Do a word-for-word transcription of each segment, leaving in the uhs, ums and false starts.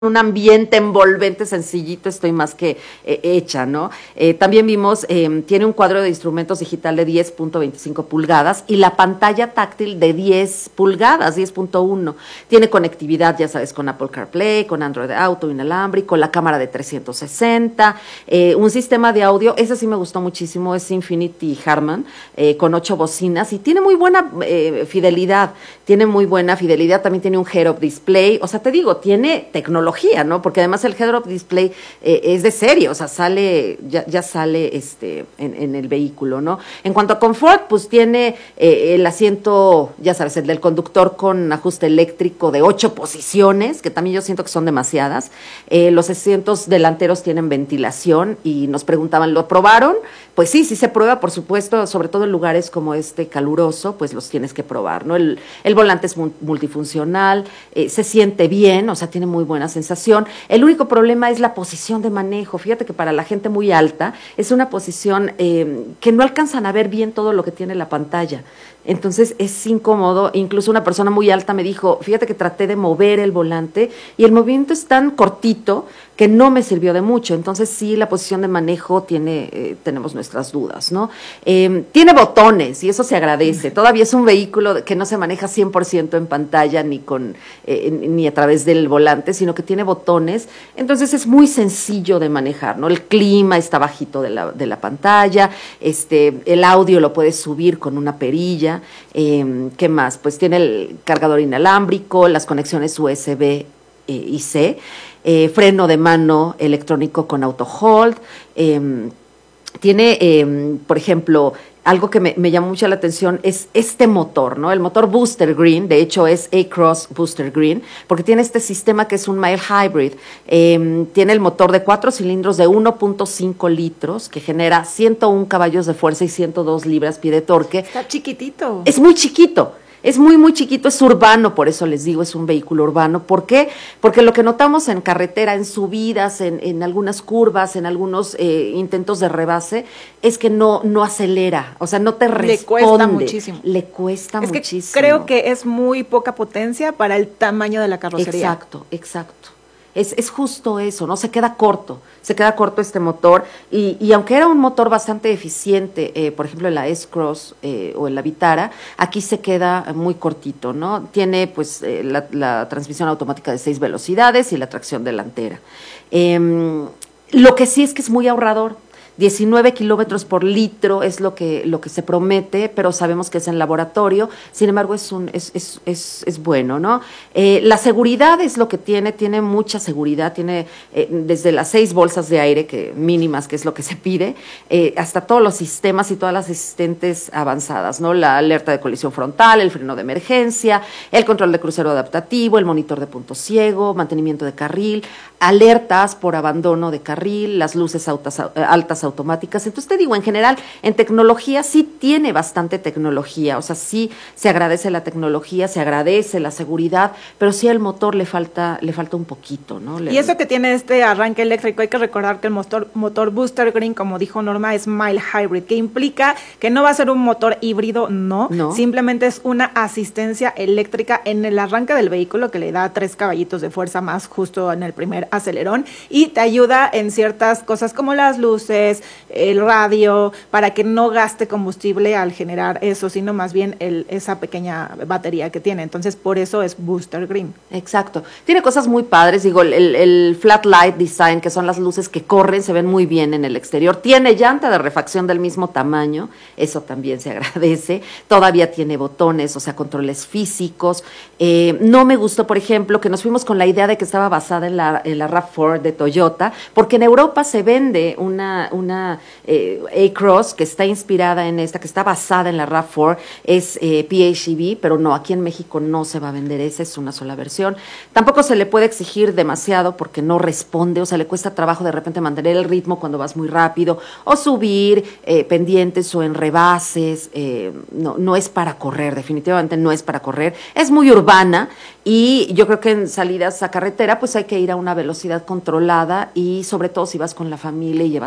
un ambiente envolvente, sencillito, estoy más que eh, hecha, ¿no? Eh, también vimos, eh, tiene un cuadro de instrumentos digital de diez punto veinticinco pulgadas y la pantalla táctil de diez pulgadas, diez punto uno. Tiene conectividad, ya sabes, con Apple CarPlay, con Android Auto inalámbrico, la cámara de trescientos sesenta, eh, un sistema de audio, ese sí me gustó muchísimo, es Infinity Harman, eh, con ocho bocinas y tiene muy buena eh, fidelidad, tiene muy buena fidelidad, también tiene un head-up display, o sea, te digo, tiene tecnología, ¿no? Porque además el head-up display eh, es de serie, o sea, sale, ya, ya sale este en, en el vehículo, ¿no? En cuanto a confort, pues tiene eh, el asiento, ya sabes, el del conductor con ajuste eléctrico de ocho posiciones, que también yo siento que son demasiadas. Eh, los asientos delanteros tienen ventilación y nos preguntaban, ¿lo probaron? Pues sí, sí se prueba, por supuesto, sobre todo en lugares como este caluroso, pues los tienes que probar, ¿no? El, el volante es multifuncional, eh, se siente bien, o sea, tiene muy buena sensación. El único problema es la posición de manejo. Fíjate que para la gente muy alta es una posición eh, que no alcanzan a ver bien todo lo que tiene la pantalla. Entonces es incómodo, incluso una persona muy alta me dijo, fíjate que traté de mover el volante y el movimiento es tan cortito que no me sirvió de mucho, entonces sí, la posición de manejo tiene, eh, tenemos nuestras dudas, ¿no? Eh, tiene botones y eso se agradece, todavía es un vehículo que no se maneja cien por ciento en pantalla ni, con, eh, ni a través del volante, sino que tiene botones, entonces es muy sencillo de manejar, ¿no? El clima está bajito de la, de la pantalla, este, el audio lo puedes subir con una perilla. Eh, ¿Qué más? Pues tiene el cargador inalámbrico, las conexiones U S B eh, y C, eh, freno de mano electrónico con auto hold, eh, tiene, eh, por ejemplo, algo que me, me llamó mucho la atención es este motor, ¿no? El motor Booster Green, de hecho es A-Cross Booster Green, porque tiene este sistema que es un mild hybrid. Eh, tiene el motor de cuatro cilindros de uno punto cinco litros, que genera ciento uno caballos de fuerza y ciento dos libras-pie de torque. Está chiquitito. Es muy chiquito. Es muy, muy chiquito, es urbano, por eso les digo, es un vehículo urbano. ¿Por qué? Porque lo que notamos en carretera, en subidas, en, en algunas curvas, en algunos eh, intentos de rebase, es que no, no acelera, o sea, no te responde. Le cuesta muchísimo. Le cuesta es muchísimo. Que creo que es muy poca potencia para el tamaño de la carrocería. Exacto, exacto. Es, es justo eso, ¿no? Se queda corto, se queda corto este motor y, y aunque era un motor bastante eficiente, eh, por ejemplo en la S-Cross eh, o en la Vitara, aquí se queda muy cortito, ¿no? Tiene pues eh, la, la transmisión automática de seis velocidades y la tracción delantera. Eh, lo que sí es que es muy ahorrador. diecinueve kilómetros por litro es lo que, lo que se promete, pero sabemos que es en laboratorio, sin embargo es, un, es, es, es, es bueno, ¿no? Eh, la seguridad es lo que tiene, tiene mucha seguridad, tiene eh, desde las seis bolsas de aire que mínimas, que es lo que se pide, eh, hasta todos los sistemas y todas las asistentes avanzadas, ¿no? La alerta de colisión frontal, el freno de emergencia, el control de crucero adaptativo, el monitor de punto ciego, mantenimiento de carril, alertas por abandono de carril, las luces altas, altas automáticas. Entonces te digo, en general, en tecnología sí tiene bastante tecnología, o sea, sí se agradece la tecnología, se agradece la seguridad, pero sí al motor le falta, le falta un poquito, ¿no? Le, y eso que tiene este arranque eléctrico, hay que recordar que el motor, motor Booster Green, como dijo Norma, es mild hybrid, que implica que no va a ser un motor híbrido, no, no, simplemente es una asistencia eléctrica en el arranque del vehículo que le da tres caballitos de fuerza más justo en el primer acelerón y te ayuda en ciertas cosas como las luces, el radio, para que no gaste combustible al generar eso, sino más bien el, esa pequeña batería que tiene. Entonces, por eso es Booster Green. Exacto. Tiene cosas muy padres, digo, el, el flat light design, que son las luces que corren, se ven muy bien en el exterior. Tiene llanta de refacción del mismo tamaño, eso también se agradece. Todavía tiene botones, o sea, controles físicos. Eh, no me gustó, por ejemplo, que nos fuimos con la idea de que estaba basada en la, en la RAV cuatro de Toyota, porque en Europa se vende una, una eh, A-Cross que está inspirada en esta, que está basada en la RAV cuatro, es eh, P H E V, pero no, aquí en México no se va a vender esa, es una sola versión. Tampoco se le puede exigir demasiado porque no responde, o sea, le cuesta trabajo de repente mantener el ritmo cuando vas muy rápido, o subir eh, pendientes o en rebases, eh, no, no es para correr, definitivamente no es para correr, es muy urbana y yo creo que en salidas a carretera pues hay que ir a una velocidad controlada y sobre todo si vas con la familia y llevas maletas.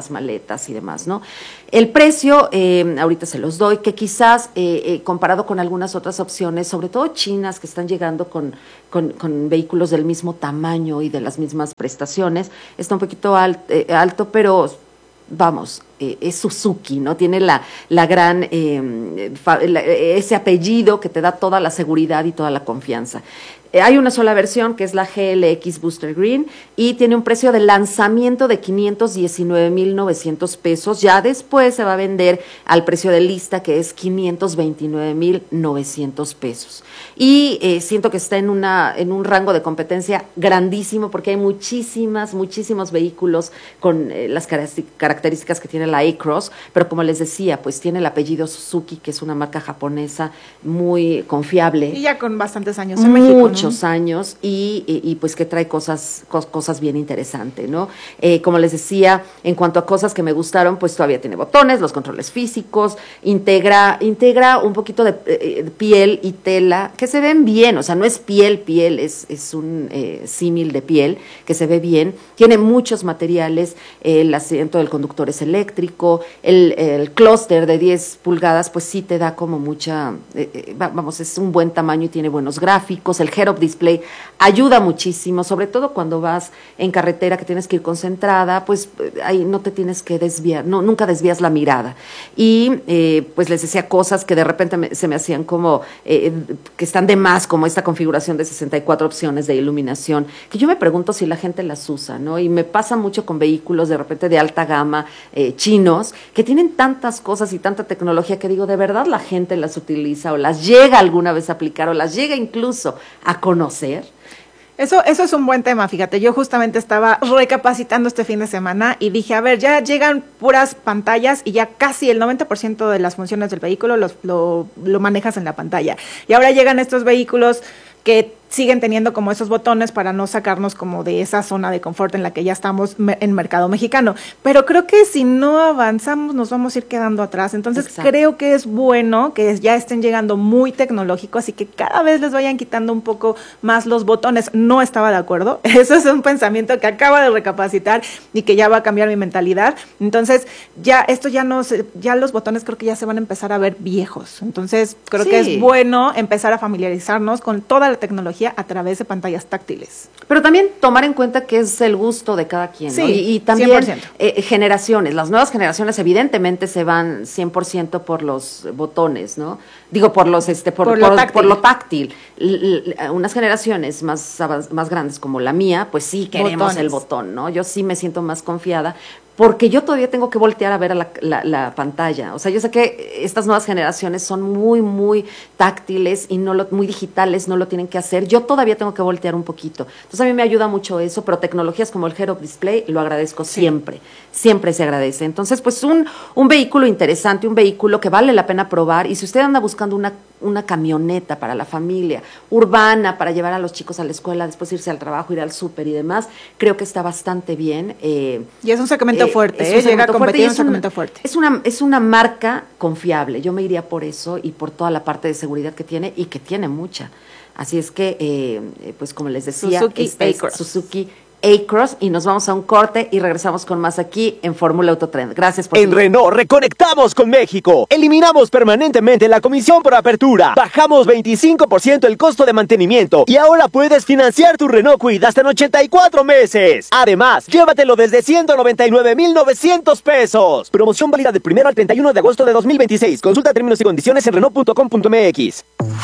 maletas y demás, ¿no? El precio, eh, ahorita se los doy, que quizás eh, eh, comparado con algunas otras opciones, sobre todo chinas que están llegando con, con, con vehículos del mismo tamaño y de las mismas prestaciones, está un poquito alt, eh, alto, pero vamos, eh, es Suzuki, ¿no? Tiene la, la gran, eh, fa, la, ese apellido que te da toda la seguridad y toda la confianza. Hay una sola versión que es la G L X Booster Green y tiene un precio de lanzamiento de quinientos diecinueve mil novecientos pesos. Ya después se va a vender al precio de lista que es quinientos veintinueve mil novecientos pesos. Y eh, siento que está en, una, en un rango de competencia grandísimo porque hay muchísimas, muchísimos vehículos con eh, las características que tiene la A-Cross, pero como les decía, pues tiene el apellido Suzuki, que es una marca japonesa muy confiable. Y ya con bastantes años en México, ¿no? Muchos años y, y, y pues que trae cosas, cos, cosas bien interesantes, ¿no? Eh, como les decía, en cuanto a cosas que me gustaron, pues todavía tiene botones, los controles físicos, integra, integra un poquito de eh, piel y tela, que se ven bien, o sea, no es piel, piel, es, es un eh, símil de piel, que se ve bien, tiene muchos materiales, eh, el asiento del conductor es eléctrico, el, el clúster de diez pulgadas, pues sí te da como mucha, eh, eh, vamos, es un buen tamaño y tiene buenos gráficos, el head-up display ayuda muchísimo, sobre todo cuando vas en carretera que tienes que ir concentrada, pues ahí no te tienes que desviar, no, nunca desvías la mirada. Y eh, pues les decía cosas que de repente me, se me hacían como, eh, que están de más, como esta configuración de sesenta y cuatro opciones de iluminación, que yo me pregunto si la gente las usa, ¿no? Y me pasa mucho con vehículos de repente de alta gama, eh, chinos, que tienen tantas cosas y tanta tecnología que digo, ¿de verdad la gente las utiliza o las llega alguna vez a aplicar o las llega incluso a conocer? Eso, eso es un buen tema, fíjate, yo justamente estaba recapacitando este fin de semana y dije, a ver, ya llegan puras pantallas y ya casi el noventa por ciento de las funciones del vehículo los, lo, lo manejas en la pantalla. Y ahora llegan estos vehículos que siguen teniendo como esos botones para no sacarnos como de esa zona de confort en la que ya estamos en mercado mexicano. Pero creo que si no avanzamos nos vamos a ir quedando atrás. Entonces Exacto. creo que es bueno que ya estén llegando muy tecnológicos y que cada vez les vayan quitando un poco más los botones. No estaba de acuerdo. Eso es un pensamiento que acaba de recapacitar y que ya va a cambiar mi mentalidad. Entonces ya esto ya no se, ya los botones creo que ya se van a empezar a ver viejos. Entonces creo sí. que es bueno empezar a familiarizarnos con toda la tecnología a través de pantallas táctiles. Pero también tomar en cuenta que es el gusto de cada quien, sí, ¿no? Y, y también cien por ciento. Eh, generaciones, las nuevas generaciones evidentemente se van cien por ciento por los botones, ¿no? Digo, por los este por, por, lo, por, táctil. por lo táctil. L- l- unas generaciones más, más grandes como la mía, pues sí queremos botones. El botón, ¿no? Yo sí me siento más confiada, porque yo todavía tengo que voltear a ver a la, la, la pantalla. O sea, yo sé que estas nuevas generaciones son muy, muy táctiles y no lo, muy digitales, no lo tienen que hacer. Yo todavía tengo que voltear un poquito. Entonces a mí me ayuda mucho eso, pero tecnologías como el head-up display lo agradezco sí. siempre, siempre se agradece. Entonces, pues un, un vehículo interesante, un vehículo que vale la pena probar, y si usted anda buscando una, una camioneta para la familia, urbana, para llevar a los chicos a la escuela, después irse al trabajo, ir al súper y demás, creo que está bastante bien. Eh, y es un segmento fuerte, eh, llega a competir un segmento fuerte. Es una, es una marca confiable, yo me iría por eso y por toda la parte de seguridad que tiene y que tiene mucha. Así es que, eh, pues como les decía, Suzuki este es Suzuki A-Cross, y nos vamos a un corte y regresamos con más aquí en Fórmula Autotrend. Gracias por... En Renault reconectamos con México. Eliminamos permanentemente la comisión por apertura. Bajamos veinticinco por ciento el costo de mantenimiento y ahora puedes financiar tu Renault Kwid hasta en ochenta y cuatro meses. Además, llévatelo desde ciento noventa y nueve mil novecientos pesos. Promoción válida del primero al treinta y uno de agosto de dos mil veintiséis. Consulta términos y condiciones en Renault punto com punto m x.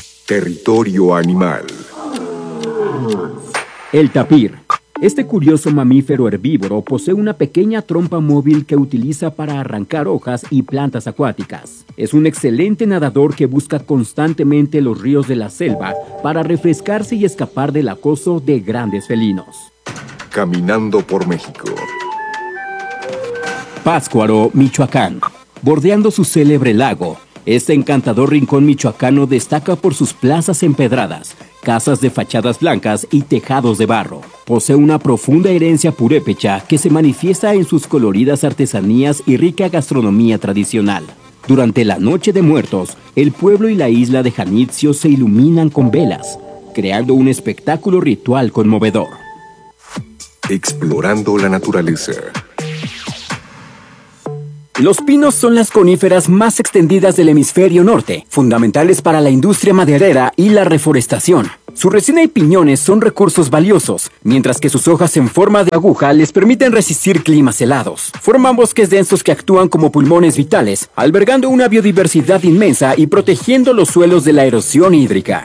Territorio animal. El tapir. Este curioso mamífero herbívoro posee una pequeña trompa móvil que utiliza para arrancar hojas y plantas acuáticas. Es un excelente nadador que busca constantemente los ríos de la selva para refrescarse y escapar del acoso de grandes felinos. Caminando por México. Pátzcuaro, Michoacán. Bordeando su célebre lago, este encantador rincón michoacano destaca por sus plazas empedradas, casas de fachadas blancas y tejados de barro. Posee una profunda herencia purépecha que se manifiesta en sus coloridas artesanías y rica gastronomía tradicional. Durante la Noche de Muertos, el pueblo y la isla de Janitzio se iluminan con velas, creando un espectáculo ritual conmovedor. Explorando la naturaleza. Los pinos son las coníferas más extendidas del hemisferio norte, fundamentales para la industria maderera y la reforestación. Su resina y piñones son recursos valiosos, mientras que sus hojas en forma de aguja les permiten resistir climas helados. Forman bosques densos que actúan como pulmones vitales, albergando una biodiversidad inmensa y protegiendo los suelos de la erosión hídrica.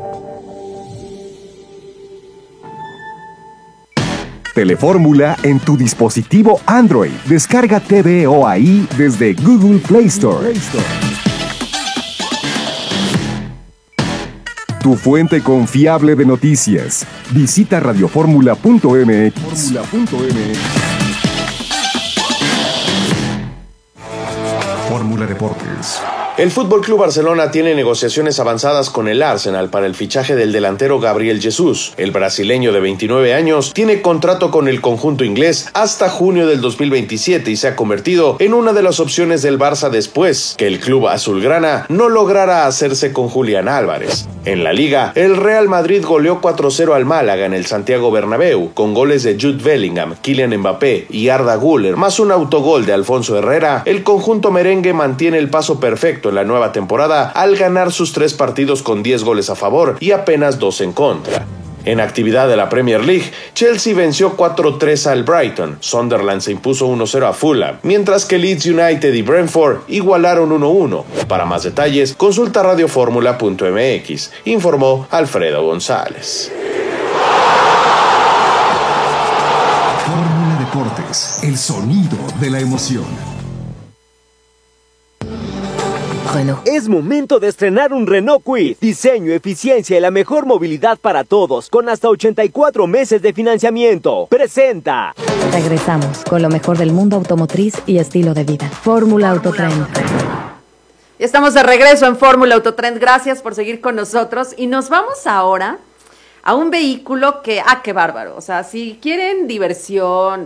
Telefórmula en tu dispositivo Android. Descarga T V O A I desde Google Play Store. Tu fuente confiable de noticias. Visita radioformula punto m x. Fórmula Deportes. El F C Barcelona tiene negociaciones avanzadas con el Arsenal para el fichaje del delantero Gabriel Jesús. El brasileño de veintinueve años tiene contrato con el conjunto inglés hasta junio del dos mil veintisiete y se ha convertido en una de las opciones del Barça después que el club azulgrana no lograra hacerse con Julián Álvarez. En la Liga, el Real Madrid goleó cuatro cero al Málaga en el Santiago Bernabéu, con goles de Jude Bellingham, Kylian Mbappé y Arda Güler, más un autogol de Alfonso Herrera. El conjunto merengue mantiene el paso perfecto en la nueva temporada al ganar sus tres partidos con diez goles a favor y apenas dos en contra. En actividad de la Premier League, Chelsea venció cuatro tres al Brighton, Sunderland se impuso uno cero a Fulham, mientras que Leeds United y Brentford igualaron uno uno. Para más detalles, consulta radioformula punto m x, informó Alfredo González. Fórmula Deportes, el sonido de la emoción. Renault. Es momento de estrenar un Renault Kwid. Diseño, eficiencia y la mejor movilidad para todos, con hasta ochenta y cuatro meses de financiamiento. Presenta. Regresamos con lo mejor del mundo automotriz y estilo de vida. Fórmula Autotrend. Estamos de regreso en Fórmula Autotrend. Gracias por seguir con nosotros. Y nos vamos ahora a un vehículo que, ah, qué bárbaro. O sea, si quieren diversión,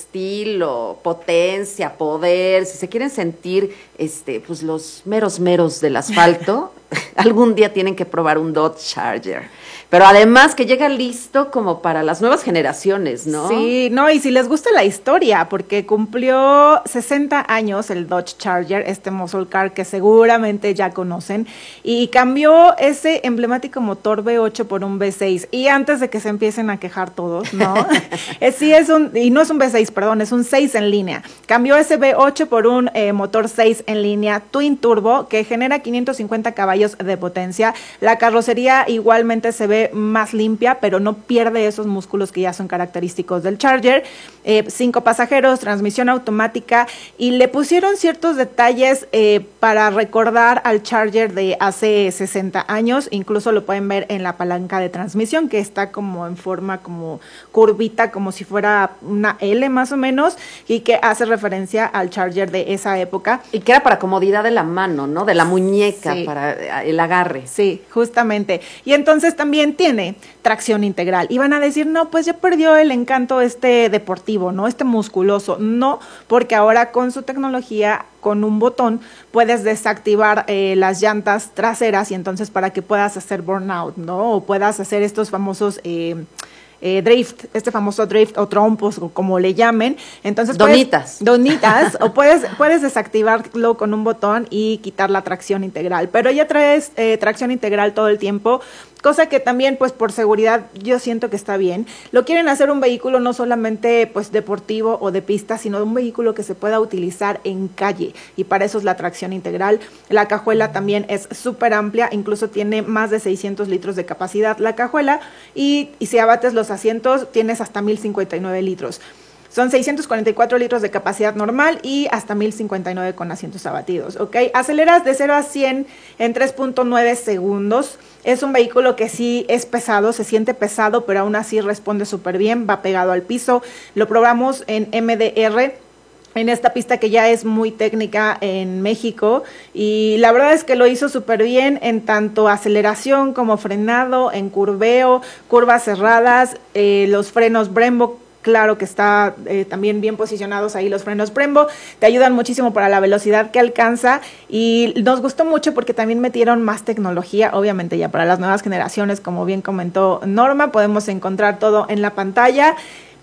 estilo, potencia, poder, si se quieren sentir este, pues los meros meros del asfalto, algún día tienen que probar un Dodge Charger. Pero además que llega listo como para las nuevas generaciones, ¿no? Sí, no, y si les gusta la historia, porque cumplió sesenta años el Dodge Charger, este muscle car que seguramente ya conocen, y cambió ese emblemático motor V ocho por un V seis. Y antes de que se empiecen a quejar todos, ¿no? es, sí es un, y no es un V seis, perdón, es un seis en línea. Cambió ese V ocho por un eh, motor seis en línea Twin Turbo que genera quinientos cincuenta caballos de potencia. La carrocería igualmente se ve más limpia, pero no pierde esos músculos que ya son característicos del Charger. Eh, cinco pasajeros, transmisión automática, y le pusieron ciertos detalles eh, para recordar al Charger de hace sesenta años. Incluso lo pueden ver en la palanca de transmisión, que está como en forma como curvita, como si fuera una L más o menos, y que hace referencia al Charger de esa época. Y que era para comodidad de la mano, ¿no? De la muñeca, sí, para el agarre. Sí, justamente. Y entonces también tiene tracción integral. Y van a decir, no, pues ya perdió el encanto este deportivo, ¿no? Este musculoso. No, porque ahora con su tecnología, con un botón, puedes desactivar eh, las llantas traseras, y entonces para que puedas hacer burnout, ¿no? O puedas hacer estos famosos... Eh, Eh, drift, este famoso drift o trompos, o como le llamen. Entonces donitas. Puedes, donitas, o puedes, puedes desactivarlo con un botón y quitar la tracción integral. Pero ya traes eh, tracción integral todo el tiempo, cosa que también, pues, por seguridad, yo siento que está bien. Lo quieren hacer un vehículo no solamente, pues, deportivo o de pista, sino un vehículo que se pueda utilizar en calle, y para eso es la tracción integral. La cajuela también es súper amplia, incluso tiene más de seiscientos litros de capacidad la cajuela, y, y si abates los asientos, tienes hasta mil cincuenta y nueve litros. Son seiscientos cuarenta y cuatro litros de capacidad normal y hasta mil cincuenta y nueve con asientos abatidos, ¿ok? Aceleras de cero a cien en tres punto nueve segundos. Es un vehículo que sí es pesado, se siente pesado, pero aún así responde súper bien, va pegado al piso. Lo probamos en M D R, en esta pista que ya es muy técnica en México, y la verdad es que lo hizo súper bien en tanto aceleración como frenado, en curveo, curvas cerradas, eh, los frenos Brembo. Claro que está eh, también bien posicionados ahí los frenos Brembo, te ayudan muchísimo para la velocidad que alcanza, y nos gustó mucho porque también metieron más tecnología, obviamente ya para las nuevas generaciones, como bien comentó Norma, podemos encontrar todo en la pantalla.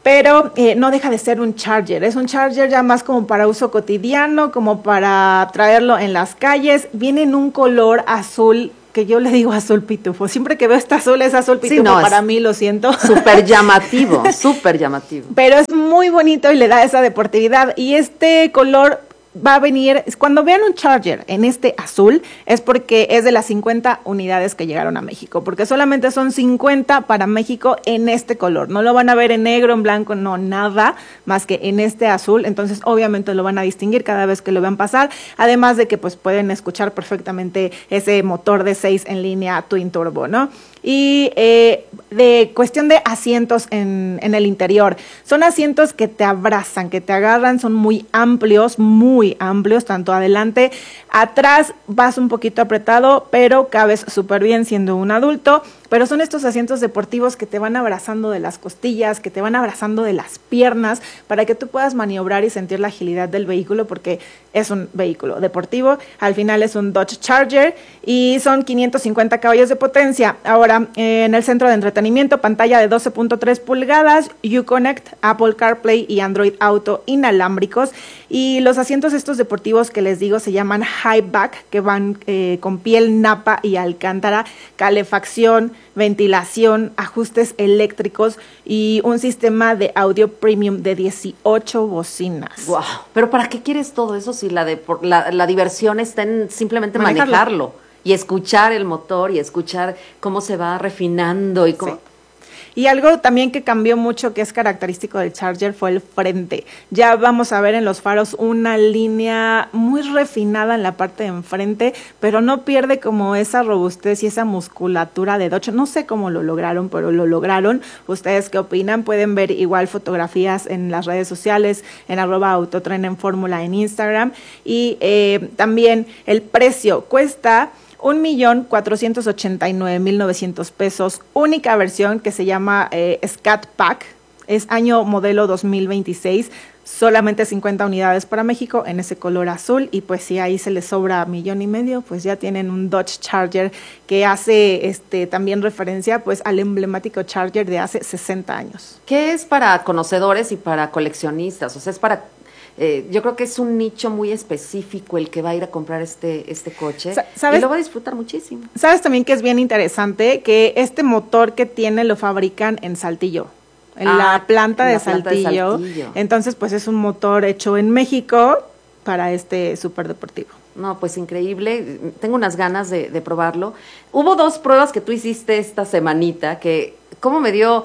pero eh, no deja de ser un Charger. Es un Charger ya más como para uso cotidiano, como para traerlo en las calles. Viene en un color azul, que yo le digo azul pitufo. Siempre que veo este azul es azul pitufo, sí, no, para mí, lo siento. Súper llamativo, súper llamativo. Pero es muy bonito y le da esa deportividad. Y este color va a venir, cuando vean un Charger en este azul, es porque es de las cincuenta unidades que llegaron a México, porque solamente son cincuenta para México en este color. No lo van a ver en negro, en blanco, no, nada más que en este azul. Entonces, obviamente lo van a distinguir cada vez que lo vean pasar, además de que pues pueden escuchar perfectamente ese motor de seis en línea Twin Turbo, ¿no? Y eh, de cuestión de asientos en, en el interior, son asientos que te abrazan, que te agarran, son muy amplios, muy amplios, tanto adelante, atrás vas un poquito apretado, pero cabes súper bien siendo un adulto. Pero son estos asientos deportivos que te van abrazando de las costillas, que te van abrazando de las piernas, para que tú puedas maniobrar y sentir la agilidad del vehículo, porque es un vehículo deportivo. Al final es un Dodge Charger y son quinientos cincuenta caballos de potencia. Ahora, eh, en el centro de entretenimiento, pantalla de doce punto tres pulgadas, Uconnect, Apple CarPlay y Android Auto inalámbricos. Y los asientos estos deportivos que les digo se llaman Hi-Back, que van eh, con piel napa y alcántara, calefacción, ventilación, ajustes eléctricos y un sistema de audio premium de dieciocho bocinas. Wow. Pero ¿para qué quieres todo eso si la, de, la, la diversión está en simplemente manejarlo. manejarlo y escuchar el motor y escuchar cómo se va refinando y cómo... Sí. Y algo también que cambió mucho, que es característico del Charger, fue el frente. Ya vamos a ver en los faros una línea muy refinada en la parte de enfrente, pero no pierde como esa robustez y esa musculatura de Dodge. No sé cómo lo lograron, pero lo lograron. ¿Ustedes qué opinan? Pueden ver igual fotografías en las redes sociales, en arroba autotren en fórmula en Instagram. Y eh, también el precio cuesta un millón cuatrocientos ochenta y nueve mil novecientos pesos, única versión que se llama eh, Scat Pack, es año modelo dos mil veintiséis, solamente cincuenta unidades para México en ese color azul, y pues si ahí se les sobra millón y medio, pues ya tienen un Dodge Charger que hace este también referencia pues al emblemático Charger de hace sesenta años. ¿Qué es para conocedores y para coleccionistas? O sea, es para... Eh, yo creo que es un nicho muy específico el que va a ir a comprar este, este coche, ¿sabes? Y lo va a disfrutar muchísimo. ¿Sabes también que es bien interesante? Que este motor que tiene lo fabrican en Saltillo, en ah, la planta, en de, la Saltillo. planta de Saltillo. Entonces, pues es un motor hecho en México para este súper deportivo. No, pues increíble, tengo unas ganas de, de probarlo. Hubo dos pruebas que tú hiciste esta semanita que, ¿cómo me dio...?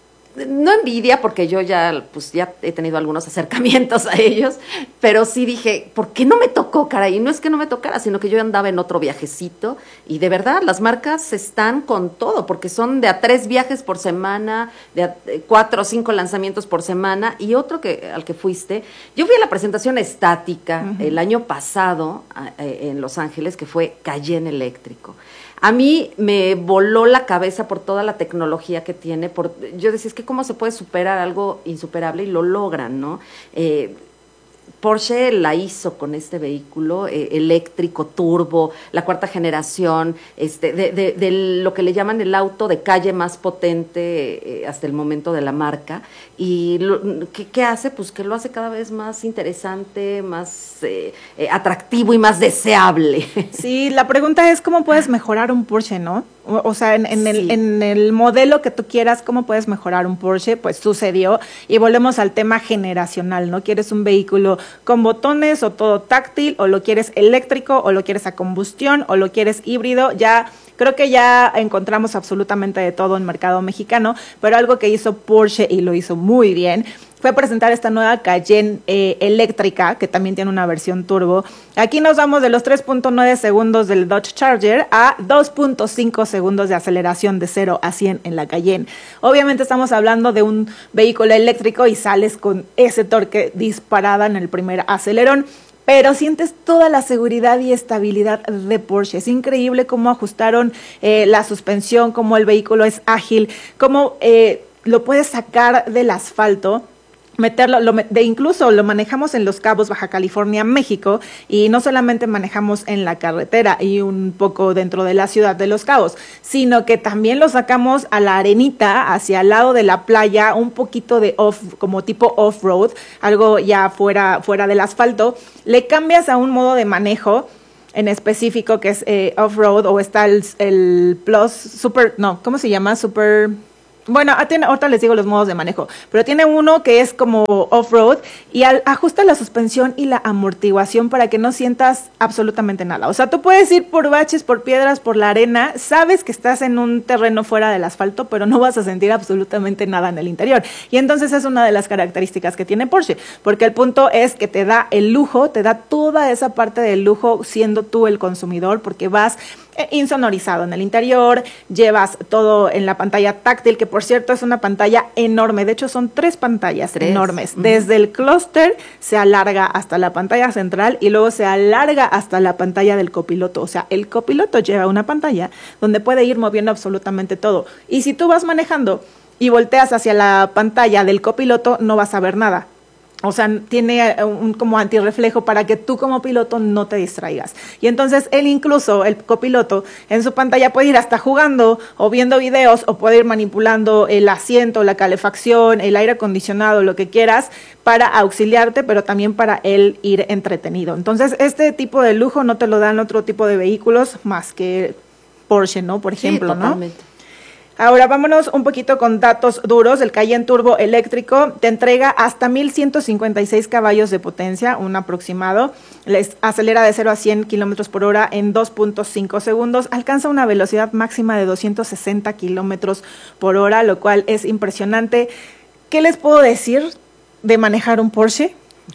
No envidia, porque yo ya, pues ya he tenido algunos acercamientos a ellos, pero sí dije, ¿por qué no me tocó, caray? Y no es que no me tocara, sino que yo andaba en otro viajecito, y de verdad, las marcas están con todo, porque son de a tres viajes por semana, de a cuatro o cinco lanzamientos por semana, y otro que al que fuiste, yo fui a la presentación estática uh-huh. el año pasado a, a, en Los Ángeles, que fue Cayenne eléctrico. A mí me voló la cabeza por toda la tecnología que tiene. Por, yo decía, es que cómo se puede superar algo insuperable, y lo logran, ¿no? Eh, Porsche la hizo con este vehículo eh, eléctrico, turbo, la cuarta generación, este, de, de, de lo que le llaman el auto de calle más potente eh, hasta el momento de la marca. ¿Y lo, ¿qué, qué hace? Pues que lo hace cada vez más interesante, más eh, eh, atractivo y más deseable. Sí, la pregunta es cómo puedes mejorar un Porsche, ¿no? O, o sea, en, en, sí. el, en el modelo que tú quieras, ¿cómo puedes mejorar un Porsche? Pues sucedió, y volvemos al tema generacional, ¿no? ¿Quieres un vehículo con botones o todo táctil, o lo quieres eléctrico, o lo quieres a combustión, o lo quieres híbrido? Ya creo que ya encontramos absolutamente de todo en el mercado mexicano, pero algo que hizo Porsche, y lo hizo muy bien, fue presentar esta nueva Cayenne eh, eléctrica, que también tiene una versión turbo. Aquí nos vamos de los tres punto nueve segundos del Dodge Charger a dos punto cinco segundos de aceleración de cero a cien en la Cayenne. Obviamente estamos hablando de un vehículo eléctrico y sales con ese torque disparada en el primer acelerón, pero sientes toda la seguridad y estabilidad de Porsche. Es increíble cómo ajustaron eh, la suspensión, cómo el vehículo es ágil, cómo eh, lo puedes sacar del asfalto meterlo, lo, de incluso lo manejamos en Los Cabos, Baja California, México, y no solamente manejamos en la carretera y un poco dentro de la ciudad de Los Cabos, sino que también lo sacamos a la arenita, hacia el lado de la playa, un poquito de off, como tipo off-road, algo ya fuera, fuera del asfalto, le cambias a un modo de manejo en específico que es eh, off-road, o está el, el Plus, Super, no, ¿cómo se llama? Super... Bueno, tiene, ahorita les digo los modos de manejo, pero tiene uno que es como off-road y al, ajusta la suspensión y la amortiguación para que no sientas absolutamente nada. O sea, tú puedes ir por baches, por piedras, por la arena, sabes que estás en un terreno fuera del asfalto, pero no vas a sentir absolutamente nada en el interior. Y entonces es una de las características que tiene Porsche, porque el punto es que te da el lujo, te da toda esa parte del lujo siendo tú el consumidor, porque vas insonorizado en el interior, llevas todo en la pantalla táctil, que por cierto es una pantalla enorme, de hecho son tres pantallas tres. enormes, uh-huh. Desde el clúster se alarga hasta la pantalla central y luego se alarga hasta la pantalla del copiloto, o sea, el copiloto lleva una pantalla donde puede ir moviendo absolutamente todo, y si tú vas manejando y volteas hacia la pantalla del copiloto no vas a ver nada. O sea, tiene un como antirreflejo para que tú como piloto no te distraigas. Y entonces él incluso, el copiloto, en su pantalla puede ir hasta jugando o viendo videos o puede ir manipulando el asiento, la calefacción, el aire acondicionado, lo que quieras, para auxiliarte, pero también para él ir entretenido. Entonces, este tipo de lujo no te lo dan otro tipo de vehículos más que Porsche, ¿no? Por ejemplo, sí, totalmente. ¿No? Ahora vámonos un poquito con datos duros. El Cayenne Turbo eléctrico te entrega hasta mil ciento cincuenta y seis caballos de potencia, un aproximado. Les acelera de cero a cien kilómetros por hora en dos punto cinco segundos. Alcanza una velocidad máxima de doscientos sesenta kilómetros por hora, lo cual es impresionante. ¿Qué les puedo decir de manejar un Porsche?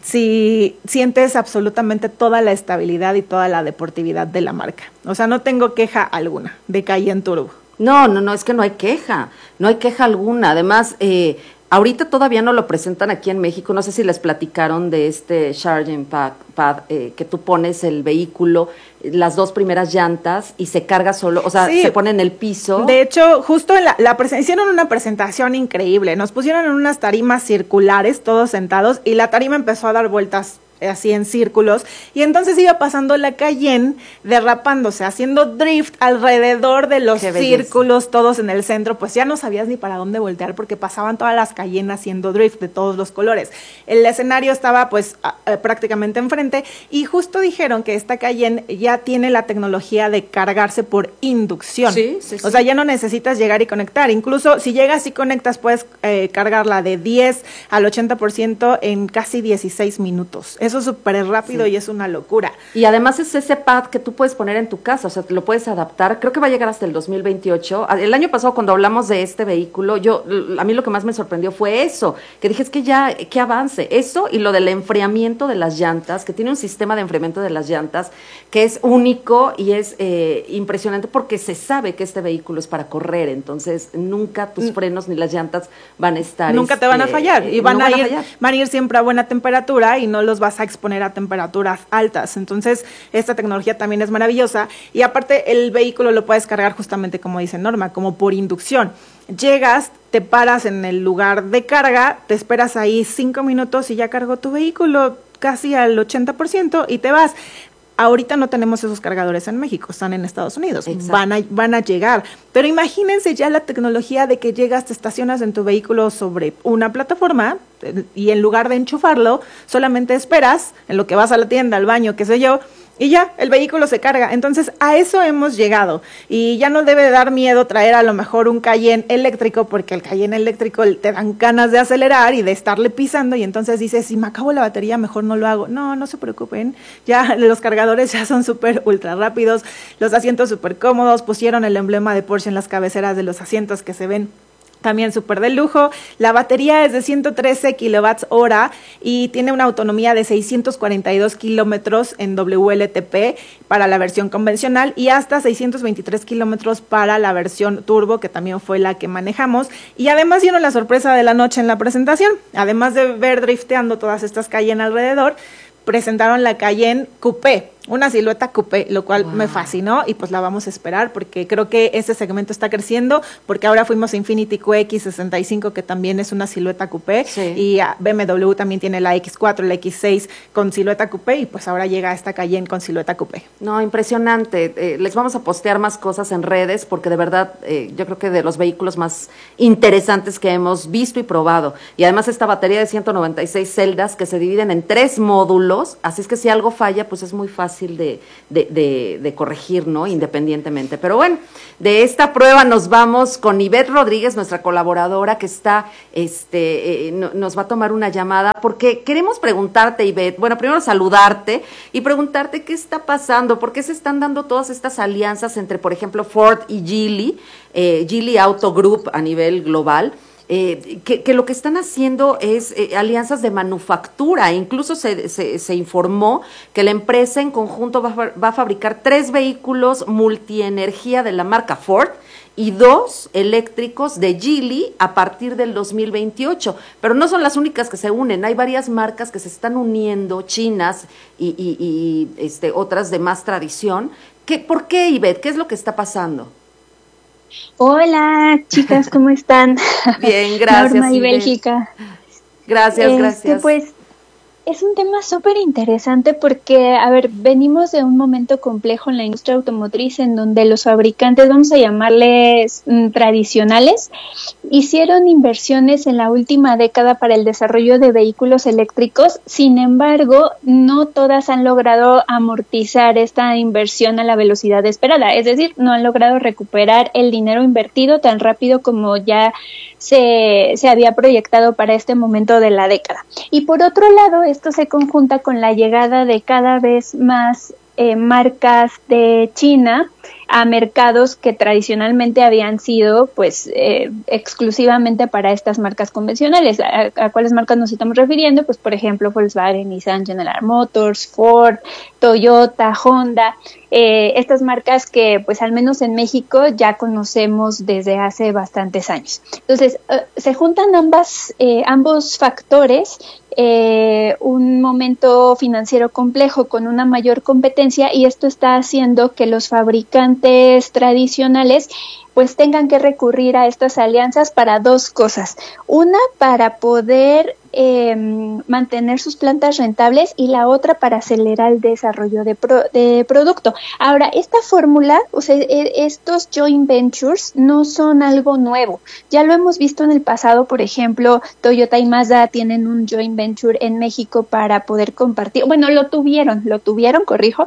Si sientes absolutamente toda la estabilidad y toda la deportividad de la marca. O sea, no tengo queja alguna de Cayenne Turbo. No, no, no, es que no hay queja, no hay queja alguna. Además, eh, ahorita todavía no lo presentan aquí en México. No sé si les platicaron de este charging pad, pad eh, que tú pones el vehículo, las dos primeras llantas y se carga solo, o sea, sí, se pone en el piso. De hecho, justo en la, la hicieron una presentación increíble. Nos pusieron en unas tarimas circulares, todos sentados, y la tarima empezó a dar vueltas así en círculos, y entonces iba pasando la Cayenne derrapándose, haciendo drift alrededor de los círculos, todos en el centro, pues ya no sabías ni para dónde voltear porque pasaban todas las Cayenne haciendo drift de todos los colores. El escenario estaba pues a, a, prácticamente enfrente, y justo dijeron que esta Cayenne ya tiene la tecnología de cargarse por inducción. Sí, sí, sí. O sea, ya no necesitas llegar y conectar, incluso si llegas y conectas puedes eh, cargarla de diez al ochenta por ciento en casi dieciséis minutos. Eso es súper rápido, sí, y es una locura. Y además es ese pad que tú puedes poner en tu casa, o sea, te lo puedes adaptar. Creo que va a llegar hasta el dos mil veintiocho. El año pasado, cuando hablamos de este vehículo, yo a mí lo que más me sorprendió fue eso, que dije, es que ya, que avance. Eso y lo del enfriamiento de las llantas, que tiene un sistema de enfriamiento de las llantas que es único y es eh, impresionante porque se sabe que este vehículo es para correr, entonces nunca tus frenos ni las llantas van a estar... Nunca este, te van a fallar, y van, no a van, ir, a van a ir siempre a buena temperatura y no los vas a exponer a temperaturas altas. Entonces, esta tecnología también es maravillosa, y aparte el vehículo lo puedes cargar justamente como dice Norma, como por inducción. Llegas, te paras en el lugar de carga, te esperas ahí cinco minutos y ya cargó tu vehículo casi al ochenta por ciento y te vas. Ahorita no tenemos esos cargadores en México, están en Estados Unidos, van a, van a llegar. Pero imagínense ya la tecnología de que llegas, te estacionas en tu vehículo sobre una plataforma y en lugar de enchufarlo, solamente esperas en lo que vas a la tienda, al baño, qué sé yo, y ya, el vehículo se carga. Entonces, a eso hemos llegado. Y ya no debe dar miedo traer a lo mejor un Cayenne eléctrico, porque el Cayenne eléctrico te dan ganas de acelerar y de estarle pisando, y entonces dices, si me acabo la batería, mejor no lo hago. No, no se preocupen. Ya los cargadores ya son súper ultra rápidos, los asientos súper cómodos, pusieron el emblema de Porsche en las cabeceras de los asientos que se ven también súper de lujo. La batería es de ciento trece kilovatios hora y tiene una autonomía de seiscientos cuarenta y dos kilómetros en W L T P para la versión convencional y hasta seiscientos veintitrés kilómetros para la versión turbo, que también fue la que manejamos. Y además dieron la sorpresa de la noche en la presentación. Además de ver drifteando todas estas Cayenne alrededor, presentaron la Cayenne Coupé, una silueta coupé, lo cual wow. me fascinó y pues la vamos a esperar porque creo que ese segmento está creciendo, porque ahora fuimos a Infiniti Q X sesenta y cinco, que también es una silueta coupé, sí. y B M W también tiene la X cuatro, la X seis con silueta coupé, y pues ahora llega esta Cayenne con silueta coupé. No, impresionante. Eh, les vamos a postear más cosas en redes, porque de verdad eh, yo creo que de los vehículos más interesantes que hemos visto y probado. Y además esta batería de ciento noventa y seis celdas que se dividen en tres módulos, así es que si algo falla, pues es muy fácil De, de, de, de corregir, ¿no? Independientemente. Pero bueno, de esta prueba nos vamos con Ivette Rodríguez, nuestra colaboradora, que está, este, eh, no, nos va a tomar una llamada, porque queremos preguntarte, Ivette, bueno, primero saludarte y preguntarte qué está pasando, por qué se están dando todas estas alianzas entre, por ejemplo, Ford y Geely, eh, Geely Auto Group a nivel global. Eh, que, que lo que están haciendo es eh, alianzas de manufactura. Incluso se, se, se informó que la empresa en conjunto va a, va a fabricar tres vehículos multienergía de la marca Ford y dos eléctricos de Geely a partir del dos mil veintiocho. Pero no son las únicas que se unen, hay varias marcas que se están uniendo, chinas y, y, y este, otras de más tradición. ¿Qué, ¿Por qué, Ivette? ¿Qué es lo que está pasando? Hola, chicas, ¿cómo están? Bien, gracias. Norma y Bélgica. Gracias, este, gracias. Pues es un tema súper interesante porque, a ver, venimos de un momento complejo en la industria automotriz en donde los fabricantes, vamos a llamarles mm, tradicionales, hicieron inversiones en la última década para el desarrollo de vehículos eléctricos. Sin embargo, no todas han logrado amortizar esta inversión a la velocidad esperada, es decir, no han logrado recuperar el dinero invertido tan rápido como ya se, se había proyectado para este momento de la década. Y por otro lado, esto se conjunta con la llegada de cada vez más eh, marcas de China a mercados que tradicionalmente habían sido pues eh, exclusivamente para estas marcas convencionales. ¿A, a cuáles marcas nos estamos refiriendo? Pues por ejemplo Volkswagen, Nissan, General Motors, Ford, Toyota, Honda, eh, estas marcas que pues al menos en México ya conocemos desde hace bastantes años. Entonces eh, se juntan ambas, eh, ambos factores, eh, un momento financiero complejo con una mayor competencia, y esto está haciendo que los fabricantes tradicionales pues tengan que recurrir a estas alianzas para dos cosas. Una, para poder eh, mantener sus plantas rentables, y la otra para acelerar el desarrollo de, pro, de producto. Ahora, esta fórmula, o sea, estos joint ventures no son algo nuevo. Ya lo hemos visto en el pasado. Por ejemplo, Toyota y Mazda tienen un joint venture en México para poder compartir, bueno, lo tuvieron, lo tuvieron, corrijo,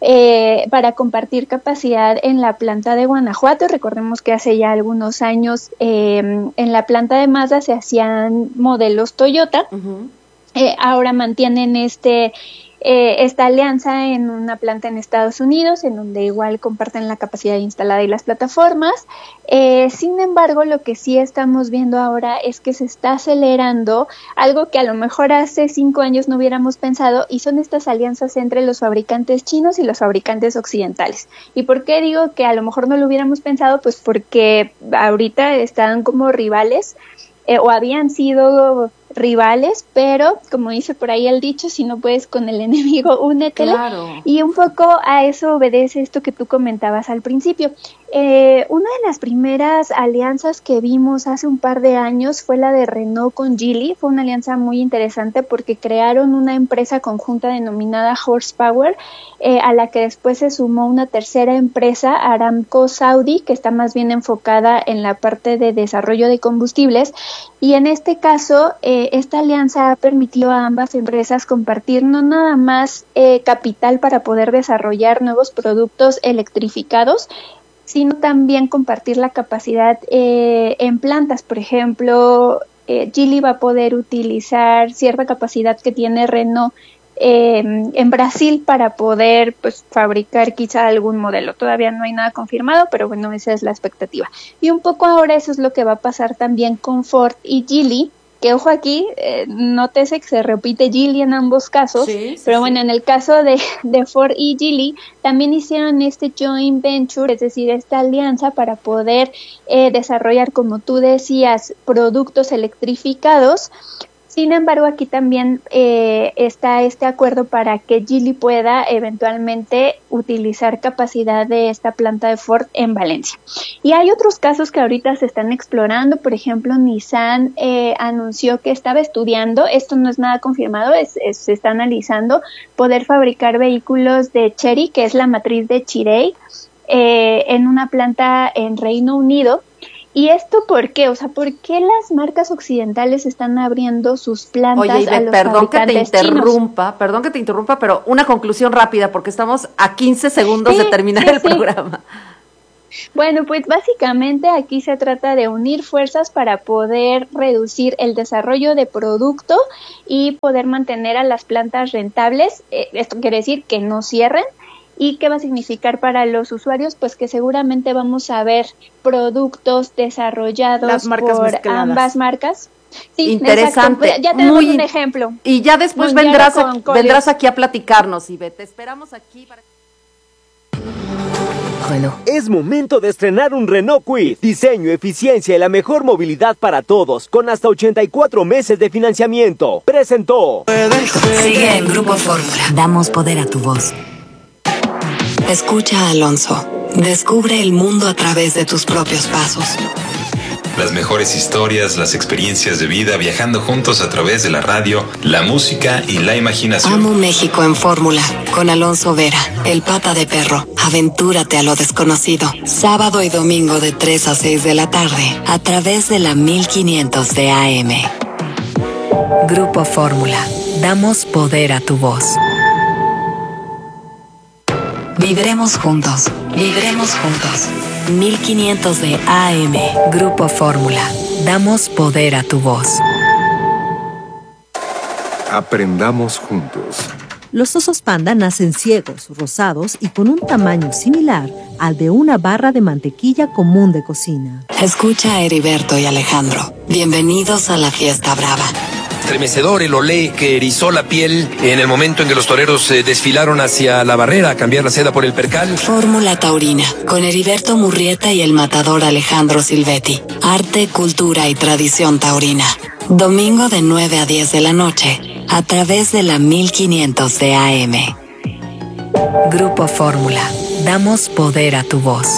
eh, para compartir capacidad en la planta de Guanajuato. Recordemos que hace ya algunos años eh, en la planta de Mazda se hacían modelos Toyota. Uh-huh. Eh, ahora mantienen este eh, esta alianza en una planta en Estados Unidos, en donde igual comparten la capacidad instalada y las plataformas. Eh, sin embargo, lo que sí estamos viendo ahora es que se está acelerando algo que a lo mejor hace cinco años no hubiéramos pensado, y son estas alianzas entre los fabricantes chinos y los fabricantes occidentales. ¿Y por qué digo que a lo mejor no lo hubiéramos pensado? Pues porque ahorita están como rivales, eh, o habían sido rivales, pero como dice por ahí el dicho, si no puedes con el enemigo, únetele. Claro. Y un poco a eso obedece esto que tú comentabas al principio. Eh, una de las primeras alianzas que vimos hace un par de años fue la de Renault con Geely. Fue una alianza muy interesante porque crearon una empresa conjunta denominada Horsepower, eh, a la que después se sumó una tercera empresa, Aramco Saudi, que está más bien enfocada en la parte de desarrollo de combustibles. Y en este caso, eh, esta alianza ha permitido a ambas empresas compartir no nada más eh, capital para poder desarrollar nuevos productos electrificados, sino también compartir la capacidad eh, en plantas. Por ejemplo, eh, Geely va a poder utilizar cierta capacidad que tiene Renault eh, en Brasil para poder pues fabricar quizá algún modelo. Todavía no hay nada confirmado, pero bueno, esa es la expectativa. Y un poco ahora eso es lo que va a pasar también con Ford y Geely, que ojo aquí, eh, nótese que se repite Geely en ambos casos, sí, sí, pero bueno, sí. En el caso de, de Ford y Geely también hicieron este joint venture, es decir, esta alianza para poder eh, desarrollar, como tú decías, productos electrificados. Sin embargo, aquí también eh, está este acuerdo para que Geely pueda eventualmente utilizar capacidad de esta planta de Ford en Valencia. Y hay otros casos que ahorita se están explorando. Por ejemplo, Nissan eh, anunció que estaba estudiando, esto no es nada confirmado, es, es, se está analizando poder fabricar vehículos de Chery, que es la matriz de Chery, eh, en una planta en Reino Unido. ¿Y esto por qué? O sea, ¿por qué las marcas occidentales están abriendo sus plantas Oye, Ivette, a los perdón que te fabricantes interrumpa, chinos? perdón que te interrumpa, pero una conclusión rápida, porque estamos a quince segundos Sí, de terminar sí, el sí. programa. Bueno, pues básicamente aquí se trata de unir fuerzas para poder reducir el desarrollo de producto y poder mantener a las plantas rentables. Eh, esto quiere decir que no cierren. ¿Y qué va a significar para los usuarios? Pues que seguramente vamos a ver productos desarrollados Las marcas por mezcladas. ambas marcas. Sí, Interesante. exacto. Ya tenemos Muy un in- ejemplo. Y ya después Mundial vendrás, con aquí, Coleos. vendrás aquí a platicarnos, Ivette. Te esperamos aquí para... Es momento de estrenar un Renault Kwid. Diseño, eficiencia y la mejor movilidad para todos, con hasta ochenta y cuatro meses de financiamiento. Presentó. Sigue en Grupo Fórmula. Damos poder a tu voz. Escucha a Alonso. Descubre el mundo a través de tus propios pasos. Las mejores historias, las experiencias de vida, viajando juntos a través de la radio, la música y la imaginación. Amo México en Fórmula, con Alonso Vera, el pata de perro. Aventúrate a lo desconocido. Sábado y domingo de tres a seis de la tarde, a través de la mil quinientos de A M. Grupo Fórmula. Damos poder a tu voz. Vibremos juntos. Vibremos juntos. mil quinientos de A M. Grupo Fórmula. Damos poder a tu voz. Aprendamos juntos. Los osos panda nacen ciegos, rosados y con un tamaño similar al de una barra de mantequilla común de cocina. Escucha a Heriberto y Alejandro. Bienvenidos a la fiesta brava. Estremecedor el olé que erizó la piel en el momento en que los toreros eh, desfilaron hacia la barrera a cambiar la seda por el percal. Fórmula Taurina, con Heriberto Murrieta y el matador Alejandro Silvetti. Arte, cultura y tradición taurina. Domingo de nueve a diez de la noche, a través de la mil quinientos de A M. Grupo Fórmula. Damos poder a tu voz.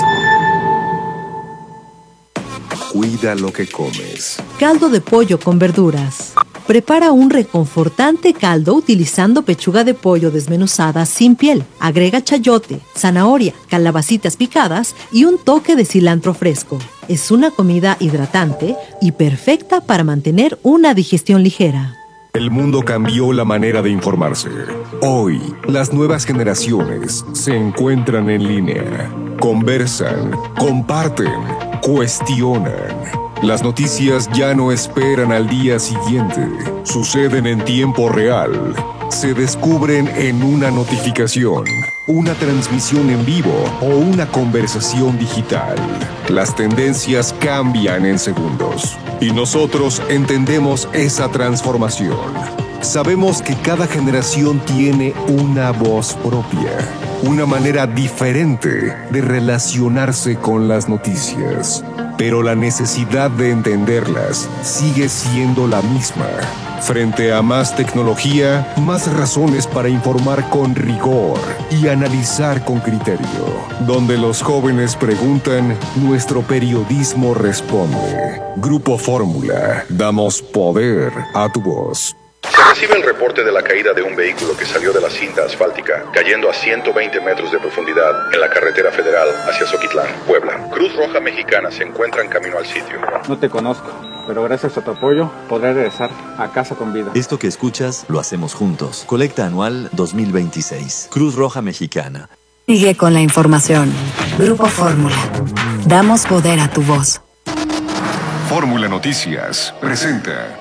Cuida lo que comes. Caldo de pollo con verduras. Prepara un reconfortante caldo utilizando pechuga de pollo desmenuzada sin piel. Agrega chayote, zanahoria, calabacitas picadas y un toque de cilantro fresco. Es una comida hidratante y perfecta para mantener una digestión ligera. El mundo cambió la manera de informarse. Hoy, las nuevas generaciones se encuentran en línea, conversan, comparten, cuestionan. Las noticias ya no esperan al día siguiente. Suceden en tiempo real. Se descubren en una notificación, una transmisión en vivo o una conversación digital. Las tendencias cambian en segundos. Y nosotros entendemos esa transformación. Sabemos que cada generación tiene una voz propia, una manera diferente de relacionarse con las noticias. Pero la necesidad de entenderlas sigue siendo la misma. Frente a más tecnología, más razones para informar con rigor y analizar con criterio. Donde los jóvenes preguntan, nuestro periodismo responde. Grupo Fórmula, damos poder a tu voz. Se recibe el reporte de la caída de un vehículo que salió de la cinta asfáltica, cayendo a ciento veinte metros de profundidad en la carretera federal hacia Zoquitlán, Puebla. Cruz Roja Mexicana se encuentra en camino al sitio. No te conozco, pero gracias a tu apoyo podré regresar a casa con vida. Esto que escuchas lo hacemos juntos. Colecta anual dos mil veintiséis. Cruz Roja Mexicana. Sigue con la información. Grupo Fórmula. Damos poder a tu voz. Fórmula Noticias presenta.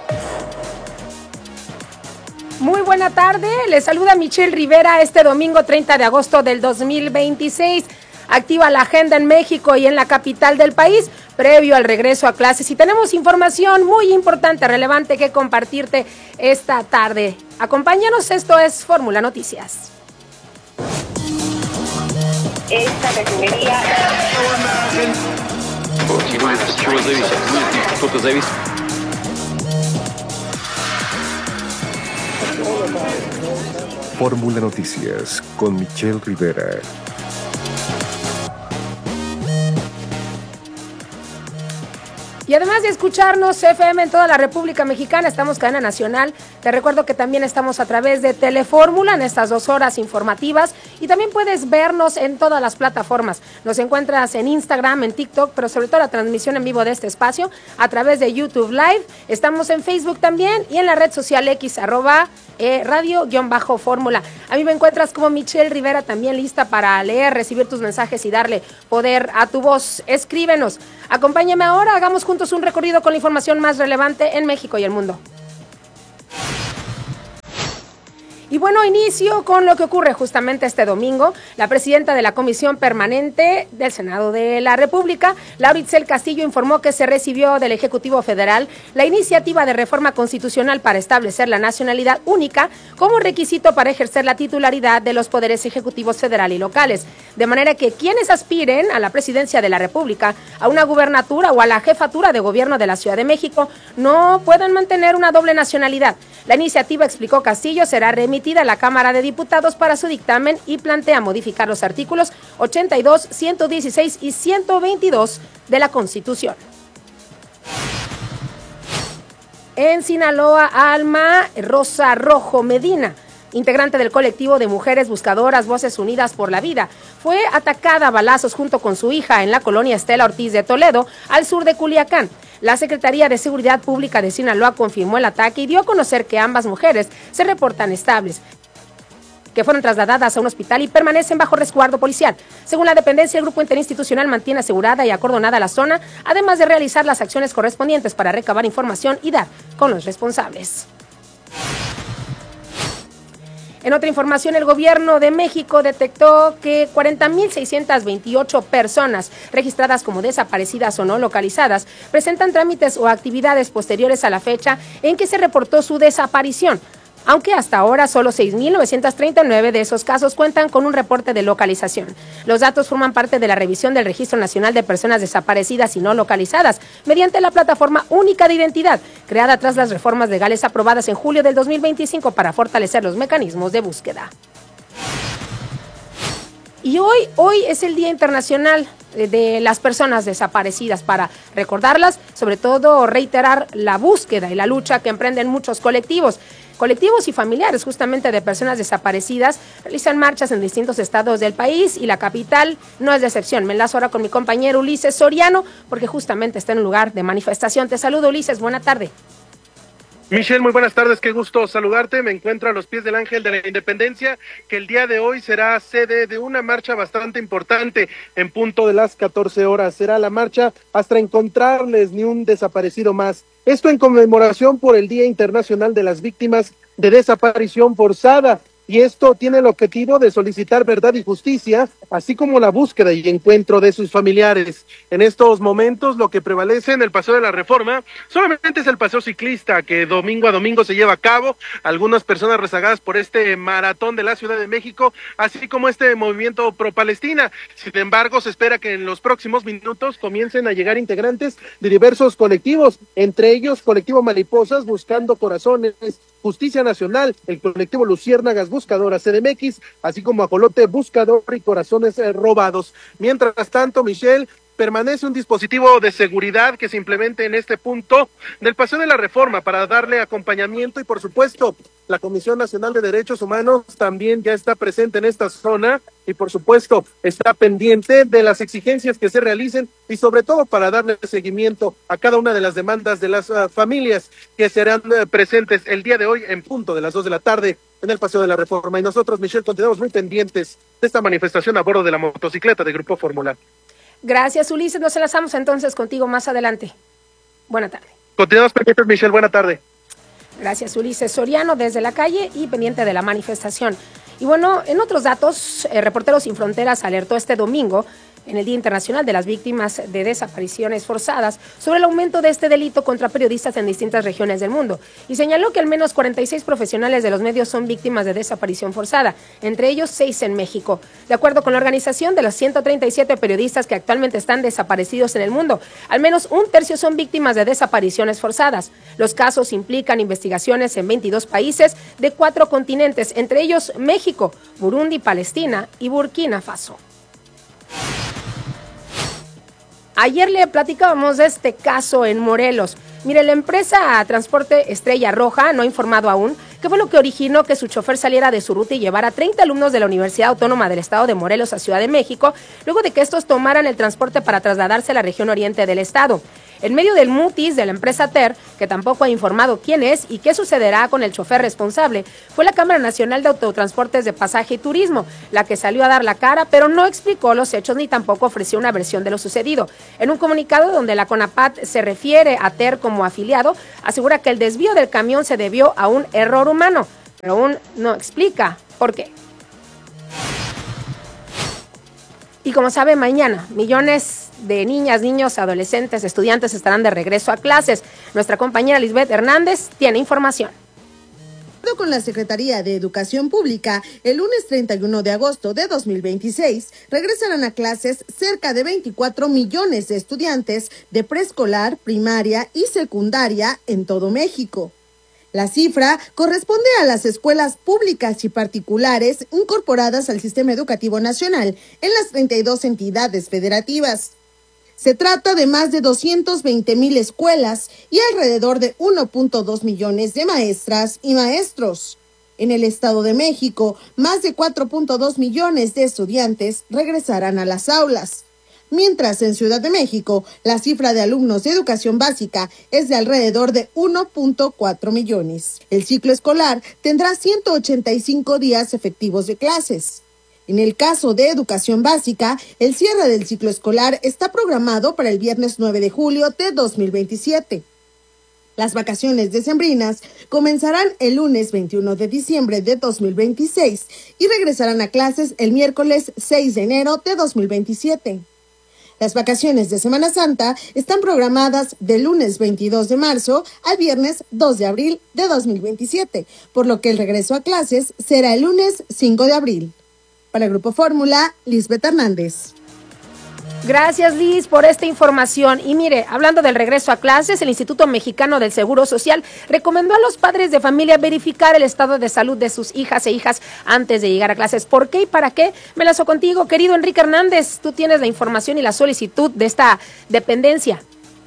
Muy buena tarde, les saluda Michelle Rivera este domingo treinta de agosto del dos mil veintiséis. Activa la agenda en México y en la capital del país, previo al regreso a clases. Y tenemos información muy importante, relevante que compartirte esta tarde. Acompáñanos, esto es Fórmula Noticias. Esta refinería... Fórmula Noticias con Michelle Rivera. Y además de escucharnos F M en toda la República Mexicana, estamos cadena nacional. Te recuerdo que también estamos a través de Telefórmula en estas dos horas informativas y también puedes vernos en todas las plataformas. Nos encuentras en Instagram, en TikTok, pero sobre todo la transmisión en vivo de este espacio a través de YouTube Live. Estamos en Facebook también y en la red social X, arroba eh, radio-fórmula. A mí me encuentras como Michelle Rivera, también lista para leer, recibir tus mensajes y darle poder a tu voz. Escríbenos. Acompáñame ahora, hagamos juntos un recorrido con la información más relevante en México y el mundo. Y bueno, inicio con lo que ocurre justamente este domingo. La presidenta de la Comisión Permanente del Senado de la República, Laura Itzel Castillo, informó que se recibió del Ejecutivo Federal la iniciativa de reforma constitucional para establecer la nacionalidad única como requisito para ejercer la titularidad de los poderes ejecutivos federal y locales. De manera que quienes aspiren a la presidencia de la República, a una gubernatura o a la jefatura de gobierno de la Ciudad de México no puedan mantener una doble nacionalidad. La iniciativa, explicó Castillo, será remitida a la Cámara de Diputados para su dictamen y plantea modificar los artículos ochenta y dos, ciento dieciséis y ciento veintidós de la Constitución. En Sinaloa, Alma Rosa Rojo Medina, integrante del colectivo de mujeres buscadoras Voces Unidas por la Vida, fue atacada a balazos junto con su hija en la colonia Estela Ortiz de Toledo, al sur de Culiacán. La Secretaría de Seguridad Pública de Sinaloa confirmó el ataque y dio a conocer que ambas mujeres se reportan estables, que fueron trasladadas a un hospital y permanecen bajo resguardo policial. Según la dependencia, el grupo interinstitucional mantiene asegurada y acordonada la zona, además de realizar las acciones correspondientes para recabar información y dar con los responsables. En otra información, el gobierno de México detectó que cuarenta mil seiscientas veintiocho personas registradas como desaparecidas o no localizadas presentan trámites o actividades posteriores a la fecha en que se reportó su desaparición, aunque hasta ahora solo seis mil novecientos treinta y nueve de esos casos cuentan con un reporte de localización. Los datos forman parte de la revisión del Registro Nacional de Personas Desaparecidas y No Localizadas, mediante la Plataforma Única de Identidad, creada tras las reformas legales aprobadas en julio del dos mil veinticinco para fortalecer los mecanismos de búsqueda. Y hoy, hoy es el Día Internacional de las Personas Desaparecidas, para recordarlas, sobre todo reiterar la búsqueda y la lucha que emprenden muchos colectivos. Colectivos y familiares justamente de personas desaparecidas realizan marchas en distintos estados del país y la capital no es de excepción. Me enlazo ahora con mi compañero Ulises Soriano porque justamente está en un lugar de manifestación. Te saludo, Ulises, buena tarde. Michelle, muy buenas tardes, qué gusto saludarte. Me encuentro a los pies del Ángel de la Independencia, que el día de hoy será sede de una marcha bastante importante en punto de las catorce horas. Será la marcha hasta encontrarles ni un desaparecido más. Esto en conmemoración por el Día Internacional de las Víctimas de Desaparición Forzada. Y esto tiene el objetivo de solicitar verdad y justicia, así como la búsqueda y encuentro de sus familiares. En estos momentos, lo que prevalece en el Paseo de la Reforma solamente es el paseo ciclista, que domingo a domingo se lleva a cabo. Algunas personas rezagadas por este maratón de la Ciudad de México, así como este movimiento pro-Palestina. Sin embargo, se espera que en los próximos minutos comiencen a llegar integrantes de diversos colectivos, entre ellos Colectivo Mariposas, Buscando Corazones, Justicia Nacional, el colectivo Luciérnagas Buscadoras C D M X, así como Ajolote Buscador y Corazones eh, Robados. Mientras tanto, Michelle, permanece un dispositivo de seguridad que se implemente en este punto del Paseo de la Reforma para darle acompañamiento y, por supuesto, la Comisión Nacional de Derechos Humanos también ya está presente en esta zona y, por supuesto, está pendiente de las exigencias que se realicen y, sobre todo, para darle seguimiento a cada una de las demandas de las uh, familias que serán uh, presentes el día de hoy en punto de las dos de la tarde en el Paseo de la Reforma. Y nosotros, Michelle, continuamos muy pendientes de esta manifestación a bordo de la motocicleta de Grupo Fórmula. Gracias, Ulises. Nos enlazamos entonces contigo más adelante. Buena tarde. Continuamos pendientes, Michelle. Buena tarde. Gracias, Ulises Soriano, desde la calle y pendiente de la manifestación. Y bueno, en otros datos, eh, Reporteros Sin Fronteras alertó este domingo en el Día Internacional de las Víctimas de Desapariciones Forzadas sobre el aumento de este delito contra periodistas en distintas regiones del mundo y señaló que al menos cuarenta y seis profesionales de los medios son víctimas de desaparición forzada, entre ellos seis en México. De acuerdo con la organización, de los ciento treinta y siete periodistas que actualmente están desaparecidos en el mundo, al menos un tercio son víctimas de desapariciones forzadas. Los casos implican investigaciones en veintidós países de cuatro continentes, entre ellos México, Burundi, Palestina y Burkina Faso. Ayer le platicábamos de este caso en Morelos. Mire, la empresa Transporte Estrella Roja no ha informado aún qué fue lo que originó que su chofer saliera de su ruta y llevara treinta alumnos de la Universidad Autónoma del Estado de Morelos a Ciudad de México, luego de que estos tomaran el transporte para trasladarse a la región oriente del estado. En medio del mutis de la empresa T E R, que tampoco ha informado quién es y qué sucederá con el chofer responsable, fue la Cámara Nacional de Autotransportes de Pasaje y Turismo la que salió a dar la cara, pero no explicó los hechos ni tampoco ofreció una versión de lo sucedido. En un comunicado donde la CONAPAT se refiere a T E R como afiliado, asegura que el desvío del camión se debió a un error humano, pero aún no explica por qué. Y como sabe, mañana millones de niñas, niños, adolescentes, estudiantes estarán de regreso a clases. Nuestra compañera Lisbeth Hernández tiene información. De acuerdo con la Secretaría de Educación Pública, el lunes treinta y uno de agosto de dos mil veintiséis regresarán a clases cerca de veinticuatro millones de estudiantes de preescolar, primaria y secundaria en todo México. La cifra corresponde a las escuelas públicas y particulares incorporadas al Sistema Educativo Nacional en las treinta y dos entidades federativas. Se trata de más de doscientos veinte mil escuelas y alrededor de uno punto dos millones de maestras y maestros. En el Estado de México, más de cuatro punto dos millones de estudiantes regresarán a las aulas. Mientras en Ciudad de México, la cifra de alumnos de educación básica es de alrededor de uno punto cuatro millones. El ciclo escolar tendrá ciento ochenta y cinco días efectivos de clases. En el caso de educación básica, el cierre del ciclo escolar está programado para el viernes nueve de julio de dos mil veintisiete. Las vacaciones decembrinas comenzarán el lunes veintiuno de diciembre de dos mil veintiséis y regresarán a clases el miércoles seis de enero de dos mil veintisiete. Las vacaciones de Semana Santa están programadas del lunes veintidós de marzo al viernes dos de abril de dos mil veintisiete, por lo que el regreso a clases será el lunes cinco de abril. Para el Grupo Fórmula, Lisbeth Hernández. Gracias, Liz, por esta información. Y mire, hablando del regreso a clases, el Instituto Mexicano del Seguro Social recomendó a los padres de familia verificar el estado de salud de sus hijas e hijas antes de llegar a clases. ¿Por qué y para qué? Me lazo contigo, querido Enrique Hernández. Tú tienes la información y la solicitud de esta dependencia.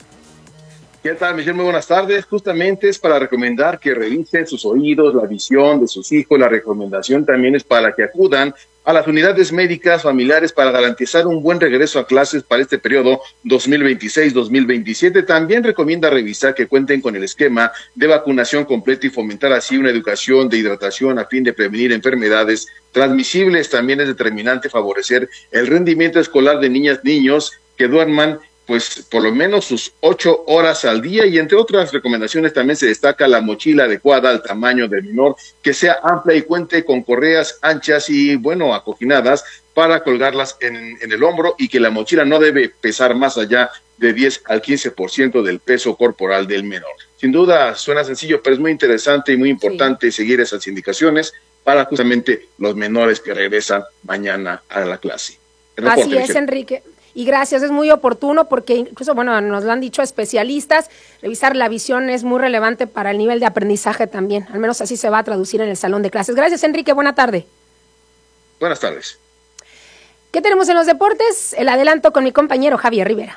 ¿Qué tal, Michelle? Muy buenas tardes. Justamente es para recomendar que revisen sus oídos, la visión de sus hijos. La recomendación también es para que acudan a las unidades médicas familiares para garantizar un buen regreso a clases para este periodo dos mil veintiséis dos mil veintisiete. También recomienda revisar que cuenten con el esquema de vacunación completo y fomentar así una educación de hidratación a fin de prevenir enfermedades transmisibles. También es determinante favorecer el rendimiento escolar de niñas, niños que duerman pues por lo menos sus ocho horas al día, y entre otras recomendaciones también se destaca la mochila adecuada al tamaño del menor, que sea amplia y cuente con correas anchas y bueno acoginadas para colgarlas en, en el hombro, y que la mochila no debe pesar más allá de diez al quince por ciento del peso corporal del menor. Sin duda suena sencillo, pero es muy interesante y muy importante sí. seguir esas indicaciones para justamente los menores que regresan mañana a la clase. Así es, Michelle. Enrique. Y gracias, es muy oportuno porque incluso, bueno, nos lo han dicho especialistas, revisar la visión es muy relevante para el nivel de aprendizaje también, al menos así se va a traducir en el salón de clases. Gracias, Enrique, buena tarde. Buenas tardes. ¿Qué tenemos en los deportes? El adelanto con mi compañero Javier Rivera.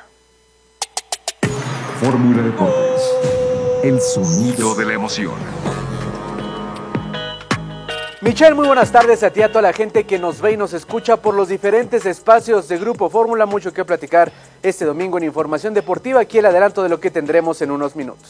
Fórmula Deportes, el sonido de la emoción. Michelle, muy buenas tardes a ti, a toda la gente que nos ve y nos escucha por los diferentes espacios de Grupo Fórmula. Mucho que platicar este domingo en Información Deportiva. Aquí el adelanto de lo que tendremos en unos minutos.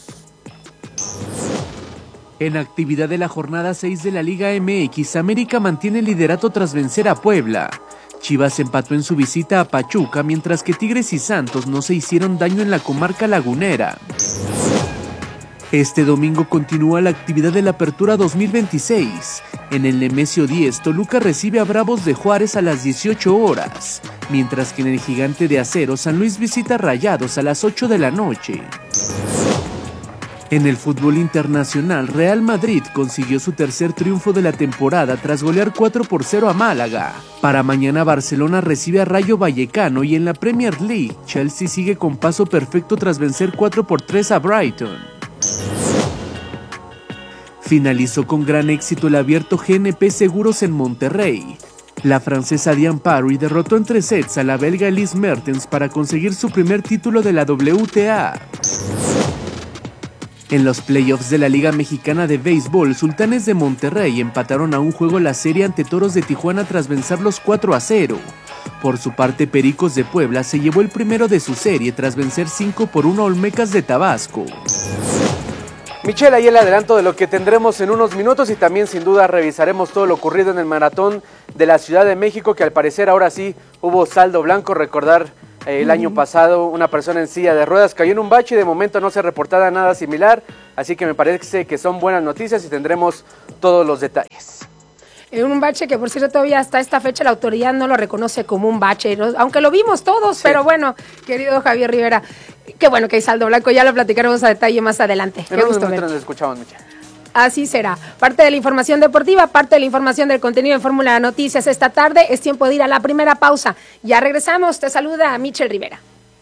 En actividad de la jornada seis de la Liga M X, América mantiene el liderato tras vencer a Puebla. Chivas empató en su visita a Pachuca, mientras que Tigres y Santos no se hicieron daño en la comarca lagunera. Este domingo continúa la actividad de la Apertura dos mil veintiséis. En el Nemesio diez, Toluca recibe a Bravos de Juárez a las dieciocho horas, mientras que en el Gigante de Acero, San Luis visita a Rayados a las ocho de la noche. En el fútbol internacional, Real Madrid consiguió su tercer triunfo de la temporada tras golear cuatro por cero a Málaga. Para mañana, Barcelona recibe a Rayo Vallecano y en la Premier League, Chelsea sigue con paso perfecto tras vencer cuatro por tres a Brighton. Finalizó con gran éxito el abierto G N P Seguros en Monterrey. La francesa Diane Parry derrotó en tres sets a la belga Elise Mertens para conseguir su primer título de la W T A. En los playoffs de la Liga Mexicana de Béisbol, Sultanes de Monterrey empataron a un juego la serie ante Toros de Tijuana tras vencerlos cuatro a cero. Por su parte, Pericos de Puebla se llevó el primero de su serie tras vencer cinco por uno a Olmecas de Tabasco. Michelle, ahí el adelanto de lo que tendremos en unos minutos y también sin duda revisaremos todo lo ocurrido en el maratón de la Ciudad de México, que al parecer ahora sí hubo saldo blanco. Recordar eh, el uh-huh. año pasado una persona en silla de ruedas cayó en un bache y de momento no se reportaba nada similar, así que me parece que son buenas noticias y tendremos todos los detalles. En un bache que, por cierto, todavía hasta esta fecha la autoridad no lo reconoce como un bache, ¿no? Aunque lo vimos todos, sí. Pero bueno, querido Javier Rivera, qué bueno que hay saldo blanco, ya lo platicaremos a detalle más adelante. En qué unos gusto minutos nos escuchamos, Michelle. Así será. Parte de la información deportiva, parte de la información del contenido en Fórmula Noticias esta tarde. Es tiempo de ir a la primera pausa. Ya regresamos. Te saluda Michelle Rivera.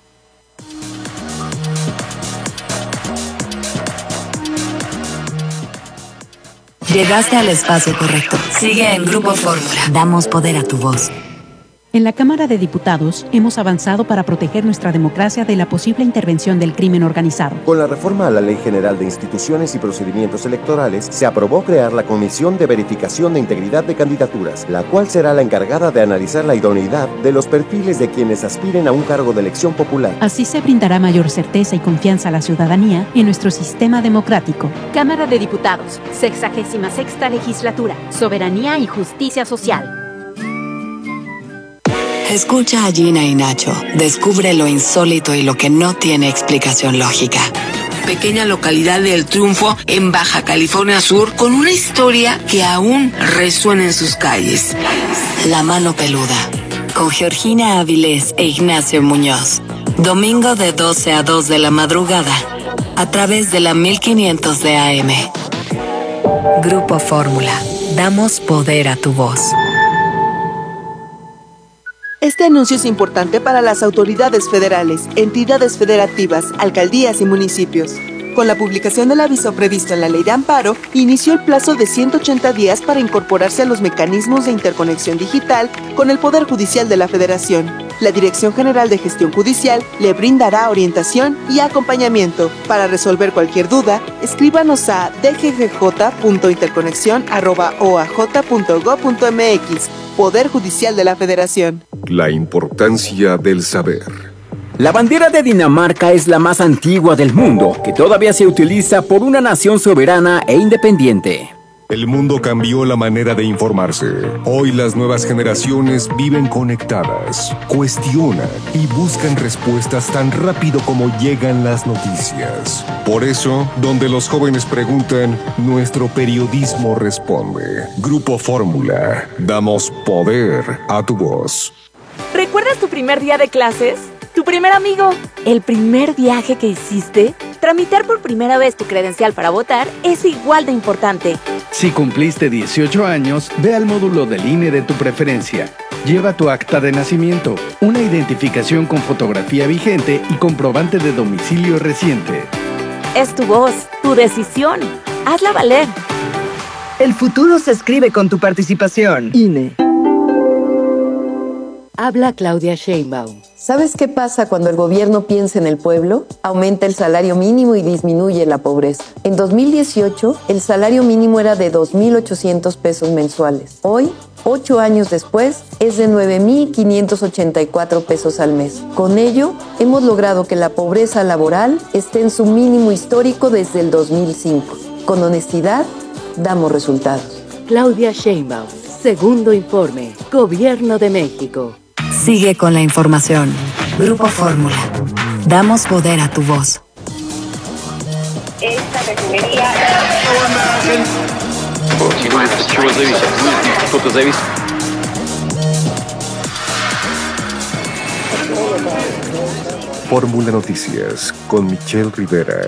Llegaste al espacio correcto. Sigue en Grupo Fórmula. Damos poder a tu voz. En la Cámara de Diputados hemos avanzado para proteger nuestra democracia de la posible intervención del crimen organizado. Con la reforma a la Ley General de Instituciones y Procedimientos Electorales, se aprobó crear la Comisión de Verificación de Integridad de Candidaturas, la cual será la encargada de analizar la idoneidad de los perfiles de quienes aspiren a un cargo de elección popular. Así se brindará mayor certeza y confianza a la ciudadanía en nuestro sistema democrático. Cámara de Diputados, sexagésima sexta legislatura, Soberanía y Justicia Social. Escucha a Gina y Nacho. Descubre lo insólito y lo que no tiene explicación lógica. Pequeña localidad de El Triunfo, en Baja California Sur, con una historia que aún resuena en sus calles. La mano peluda, con Georgina Avilés e Ignacio Muñoz. Domingo de doce a dos de la madrugada, a través de la mil quinientos de A M. Grupo Fórmula. Damos poder a tu voz. Este anuncio es importante para las autoridades federales, entidades federativas, alcaldías y municipios. Con la publicación del aviso previsto en la Ley de Amparo, inició el plazo de ciento ochenta días para incorporarse a los mecanismos de interconexión digital con el Poder Judicial de la Federación. La Dirección General de Gestión Judicial le brindará orientación y acompañamiento. Para resolver cualquier duda, escríbanos a d g g j punto interconexión arroba o a j punto gob punto m x. Poder Judicial de la Federación. La importancia del saber. La bandera de Dinamarca es la más antigua del mundo, que todavía se utiliza por una nación soberana e independiente. El mundo cambió la manera de informarse. Hoy las nuevas generaciones viven conectadas, cuestionan y buscan respuestas tan rápido como llegan las noticias. Por eso, donde los jóvenes preguntan, nuestro periodismo responde. Grupo Fórmula. Damos poder a tu voz. ¿Recuerdas tu primer día de clases? ¿Tu primer amigo? ¿El primer viaje que hiciste? Tramitar por primera vez tu credencial para votar es igual de importante. Si cumpliste dieciocho años, ve al módulo del I N E de tu preferencia. Lleva tu acta de nacimiento, una identificación con fotografía vigente y comprobante de domicilio reciente. Es tu voz, tu decisión. Hazla valer. El futuro se escribe con tu participación. I N E. Habla Claudia Sheinbaum. ¿Sabes qué pasa cuando el gobierno piensa en el pueblo? Aumenta el salario mínimo y disminuye la pobreza. En dos mil dieciocho, el salario mínimo era de dos mil ochocientos pesos mensuales. Hoy, ocho años después, es de nueve mil quinientos ochenta y cuatro pesos al mes. Con ello, hemos logrado que la pobreza laboral esté en su mínimo histórico desde el dos mil cinco. Con honestidad, damos resultados. Claudia Sheinbaum. Segundo informe. Gobierno de México. Sigue con la información. Grupo Fórmula. Damos poder a tu voz. Esta refinería... Fórmula Noticias con Michelle Rivera.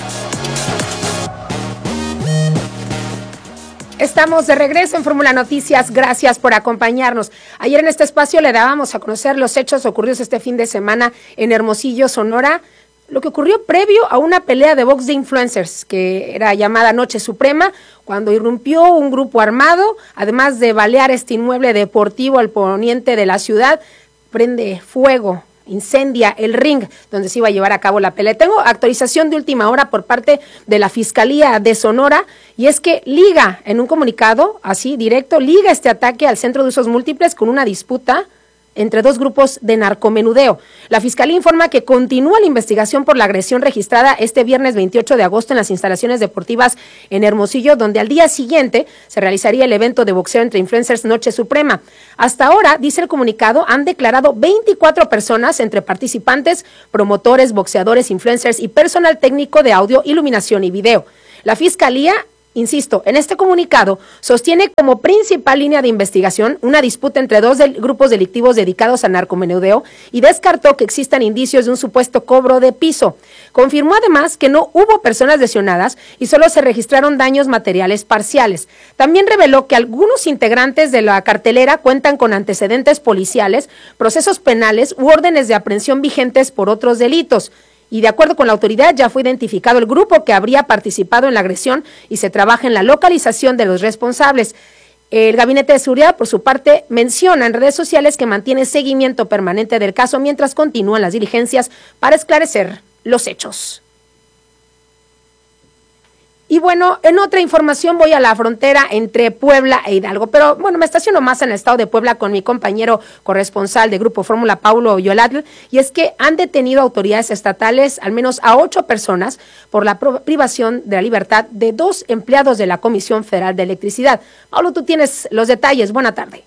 Estamos de regreso en Fórmula Noticias, gracias por acompañarnos. Ayer en este espacio le dábamos a conocer los hechos ocurridos este fin de semana en Hermosillo, Sonora, lo que ocurrió previo a una pelea de box de influencers que era llamada Noche Suprema, cuando irrumpió un grupo armado, además de balear este inmueble deportivo al poniente de la ciudad, prende fuego, incendia el ring donde se iba a llevar a cabo la pelea. Tengo actualización de última hora por parte de la Fiscalía de Sonora, y es que liga en un comunicado, así directo, liga este ataque al Centro de Usos Múltiples con una disputa entre dos grupos de narcomenudeo. La Fiscalía informa que continúa la investigación por la agresión registrada este viernes veintiocho de agosto en las instalaciones deportivas en Hermosillo, donde al día siguiente se realizaría el evento de boxeo entre influencers Noche Suprema. Hasta ahora, dice el comunicado, han declarado veinticuatro personas entre participantes, promotores, boxeadores, influencers y personal técnico de audio, iluminación y video. La Fiscalía, insisto, en este comunicado sostiene como principal línea de investigación una disputa entre dos del, grupos delictivos dedicados al narcomenudeo y descartó que existan indicios de un supuesto cobro de piso. Confirmó además que no hubo personas lesionadas y solo se registraron daños materiales parciales. También reveló que algunos integrantes de la cartelera cuentan con antecedentes policiales, procesos penales u órdenes de aprehensión vigentes por otros delitos. Y de acuerdo con la autoridad, ya fue identificado el grupo que habría participado en la agresión y se trabaja en la localización de los responsables. El Gabinete de Seguridad, por su parte, menciona en redes sociales que mantiene seguimiento permanente del caso mientras continúan las diligencias para esclarecer los hechos. Y bueno, en otra información voy a la frontera entre Puebla e Hidalgo, pero bueno, me estaciono más en el estado de Puebla con mi compañero corresponsal de Grupo Fórmula, Paulo Yolatl, y es que han detenido autoridades estatales al menos a ocho personas por la privación de la libertad de dos empleados de la Comisión Federal de Electricidad. Paulo, tú tienes los detalles. Buena tarde.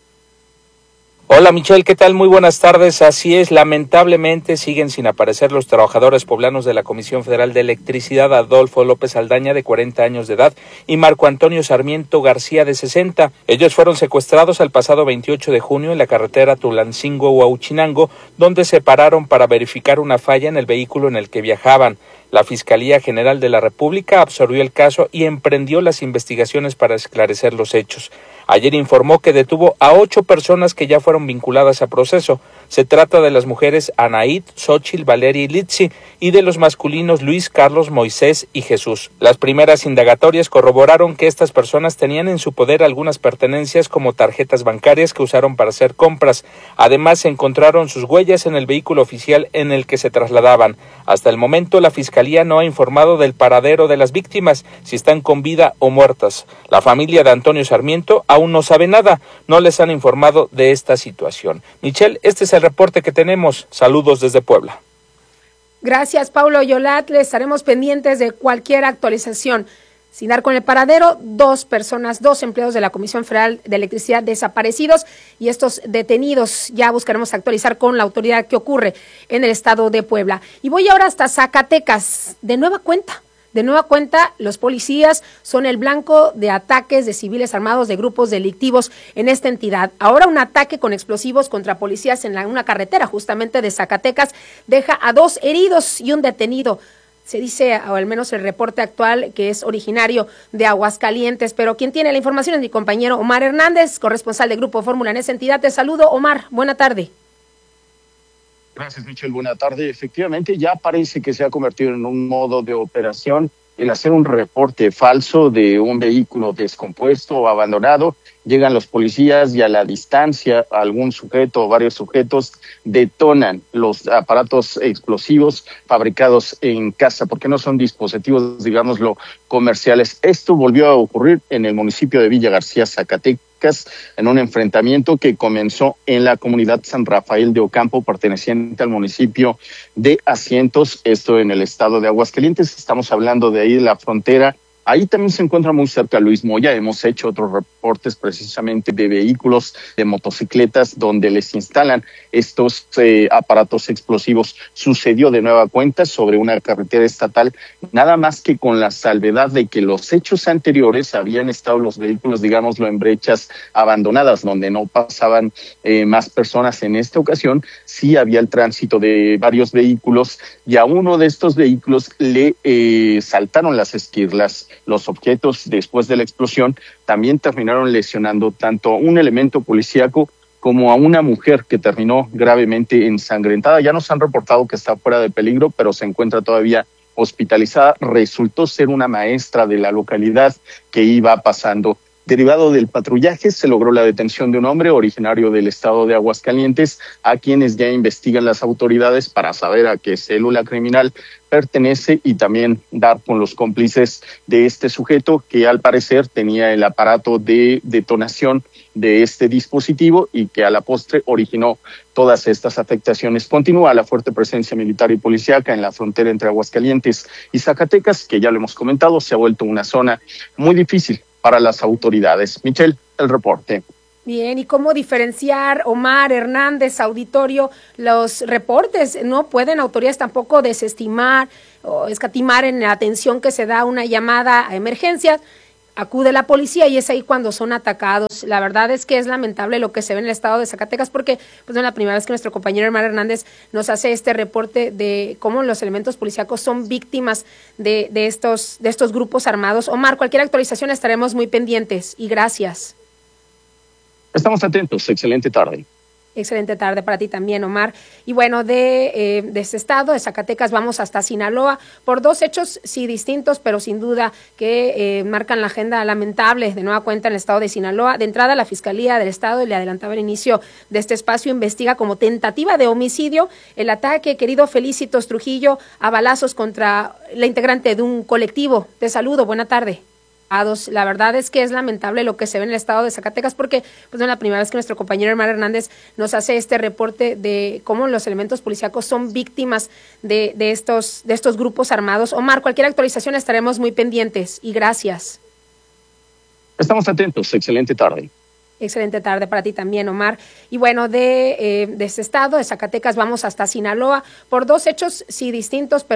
Hola Michelle, ¿qué tal? Muy buenas tardes. Así es, lamentablemente siguen sin aparecer los trabajadores poblanos de la Comisión Federal de Electricidad, Adolfo López Aldaña, de cuarenta años de edad, y Marco Antonio Sarmiento García, de sesenta. Ellos fueron secuestrados el pasado veintiocho de junio en la carretera Tulancingo-Huauchinango, donde se pararon para verificar una falla en el vehículo en el que viajaban. La Fiscalía General de la República absorbió el caso y emprendió las investigaciones para esclarecer los hechos. Ayer informó que detuvo a ocho personas que ya fueron vinculadas a proceso. Se trata de las mujeres Anaid, Xochitl, Valeria y Litsi, y de los masculinos Luis, Carlos, Moisés y Jesús. Las primeras indagatorias corroboraron que estas personas tenían en su poder algunas pertenencias como tarjetas bancarias que usaron para hacer compras. Además, se encontraron sus huellas en el vehículo oficial en el que se trasladaban. Hasta el momento, la Fiscalía no ha informado del paradero de las víctimas, si están con vida o muertas. La familia de Antonio Sarmiento aún no sabe nada, no les han informado de esta situación. Michelle, este es el reporte que tenemos. Saludos desde Puebla. Gracias, Paulo Yolatl. Estaremos pendientes de cualquier actualización. Sin dar con el paradero, dos personas, dos empleados de la Comisión Federal de Electricidad desaparecidos, y estos detenidos ya buscaremos actualizar con la autoridad qué ocurre en el estado de Puebla. Y voy ahora hasta Zacatecas, de nueva cuenta. De nueva cuenta, los policías son el blanco de ataques de civiles armados de grupos delictivos en esta entidad. Ahora un ataque con explosivos contra policías en la, una carretera justamente de Zacatecas deja a dos heridos y un detenido. Se dice, o al menos el reporte actual, que es originario de Aguascalientes, pero quien tiene la información es mi compañero Omar Hernández, corresponsal de Grupo Fórmula en esa entidad. Te saludo, Omar. Buena tarde. Gracias, Michelle. Buena tarde. Efectivamente, ya parece que se ha convertido en un modo de operación el hacer un reporte falso de un vehículo descompuesto o abandonado. Llegan los policías y a la distancia algún sujeto o varios sujetos detonan los aparatos explosivos fabricados en casa, porque no son dispositivos, digámoslo, comerciales. Esto volvió a ocurrir en el municipio de Villa García, Zacatecas, en un enfrentamiento que comenzó en la comunidad San Rafael de Ocampo, perteneciente al municipio de Asientos, esto en el estado de Aguascalientes. Estamos hablando de ahí de la frontera. Ahí también se encuentra muy cerca Luis Moya. Hemos hecho otro reporte reportes precisamente de vehículos, de motocicletas, donde les instalan estos eh, aparatos explosivos. Sucedió de nueva cuenta sobre una carretera estatal, nada más que con la salvedad de que los hechos anteriores habían estado los vehículos, digámoslo, en brechas abandonadas, donde no pasaban eh, más personas. En esta ocasión sí había el tránsito de varios vehículos y a uno de estos vehículos le eh, saltaron las esquirlas. Los objetos después de la explosión también terminaron lesionando tanto a un elemento policíaco como a una mujer que terminó gravemente ensangrentada. Ya nos han reportado que está fuera de peligro, pero se encuentra todavía hospitalizada. Resultó ser una maestra de la localidad que iba pasando. Derivado del patrullaje, se logró la detención de un hombre originario del estado de Aguascalientes, a quienes ya investigan las autoridades para saber a qué célula criminal pertenece y también dar con los cómplices de este sujeto, que al parecer tenía el aparato de detonación de este dispositivo y que a la postre originó todas estas afectaciones. Continúa la fuerte presencia militar y policíaca en la frontera entre Aguascalientes y Zacatecas, que ya lo hemos comentado, se ha vuelto una zona muy difícil para las autoridades. Michelle, el reporte. Bien, ¿y cómo diferenciar, Omar Hernández, auditorio, los reportes? No pueden autoridades tampoco desestimar o escatimar en la atención que se da a una llamada a emergencia. Acude la policía y es ahí cuando son atacados. La verdad es que es lamentable lo que se ve en el estado de Zacatecas, porque pues no es la primera vez que nuestro compañero Omar Hernández nos hace este reporte de cómo los elementos policíacos son víctimas de, de, estos, de estos grupos armados. Omar, cualquier actualización estaremos muy pendientes y gracias. Estamos atentos. Excelente tarde. Excelente tarde para ti también, Omar. Y bueno, de, eh, de este estado, de Zacatecas, vamos hasta Sinaloa por dos hechos, sí distintos, pero sin duda que eh, marcan la agenda lamentable de nueva cuenta en el estado de Sinaloa. De entrada, la Fiscalía del Estado, y le adelantaba el inicio de este espacio, investiga como tentativa de homicidio el ataque, querido Felicitos Trujillo, a balazos contra la integrante de un colectivo. Te saludo, buena tarde. La verdad es que es lamentable lo que se ve en el estado de Zacatecas, porque pues no es la primera vez que nuestro compañero Omar Hernández nos hace este reporte de cómo los elementos policíacos son víctimas de, de, estos, de estos grupos armados. Omar, cualquier actualización estaremos muy pendientes y gracias. Estamos atentos. Excelente tarde. Excelente tarde para ti también, Omar. Y bueno, de, eh, de este estado, de Zacatecas, vamos hasta Sinaloa por dos hechos, sí distintos, pero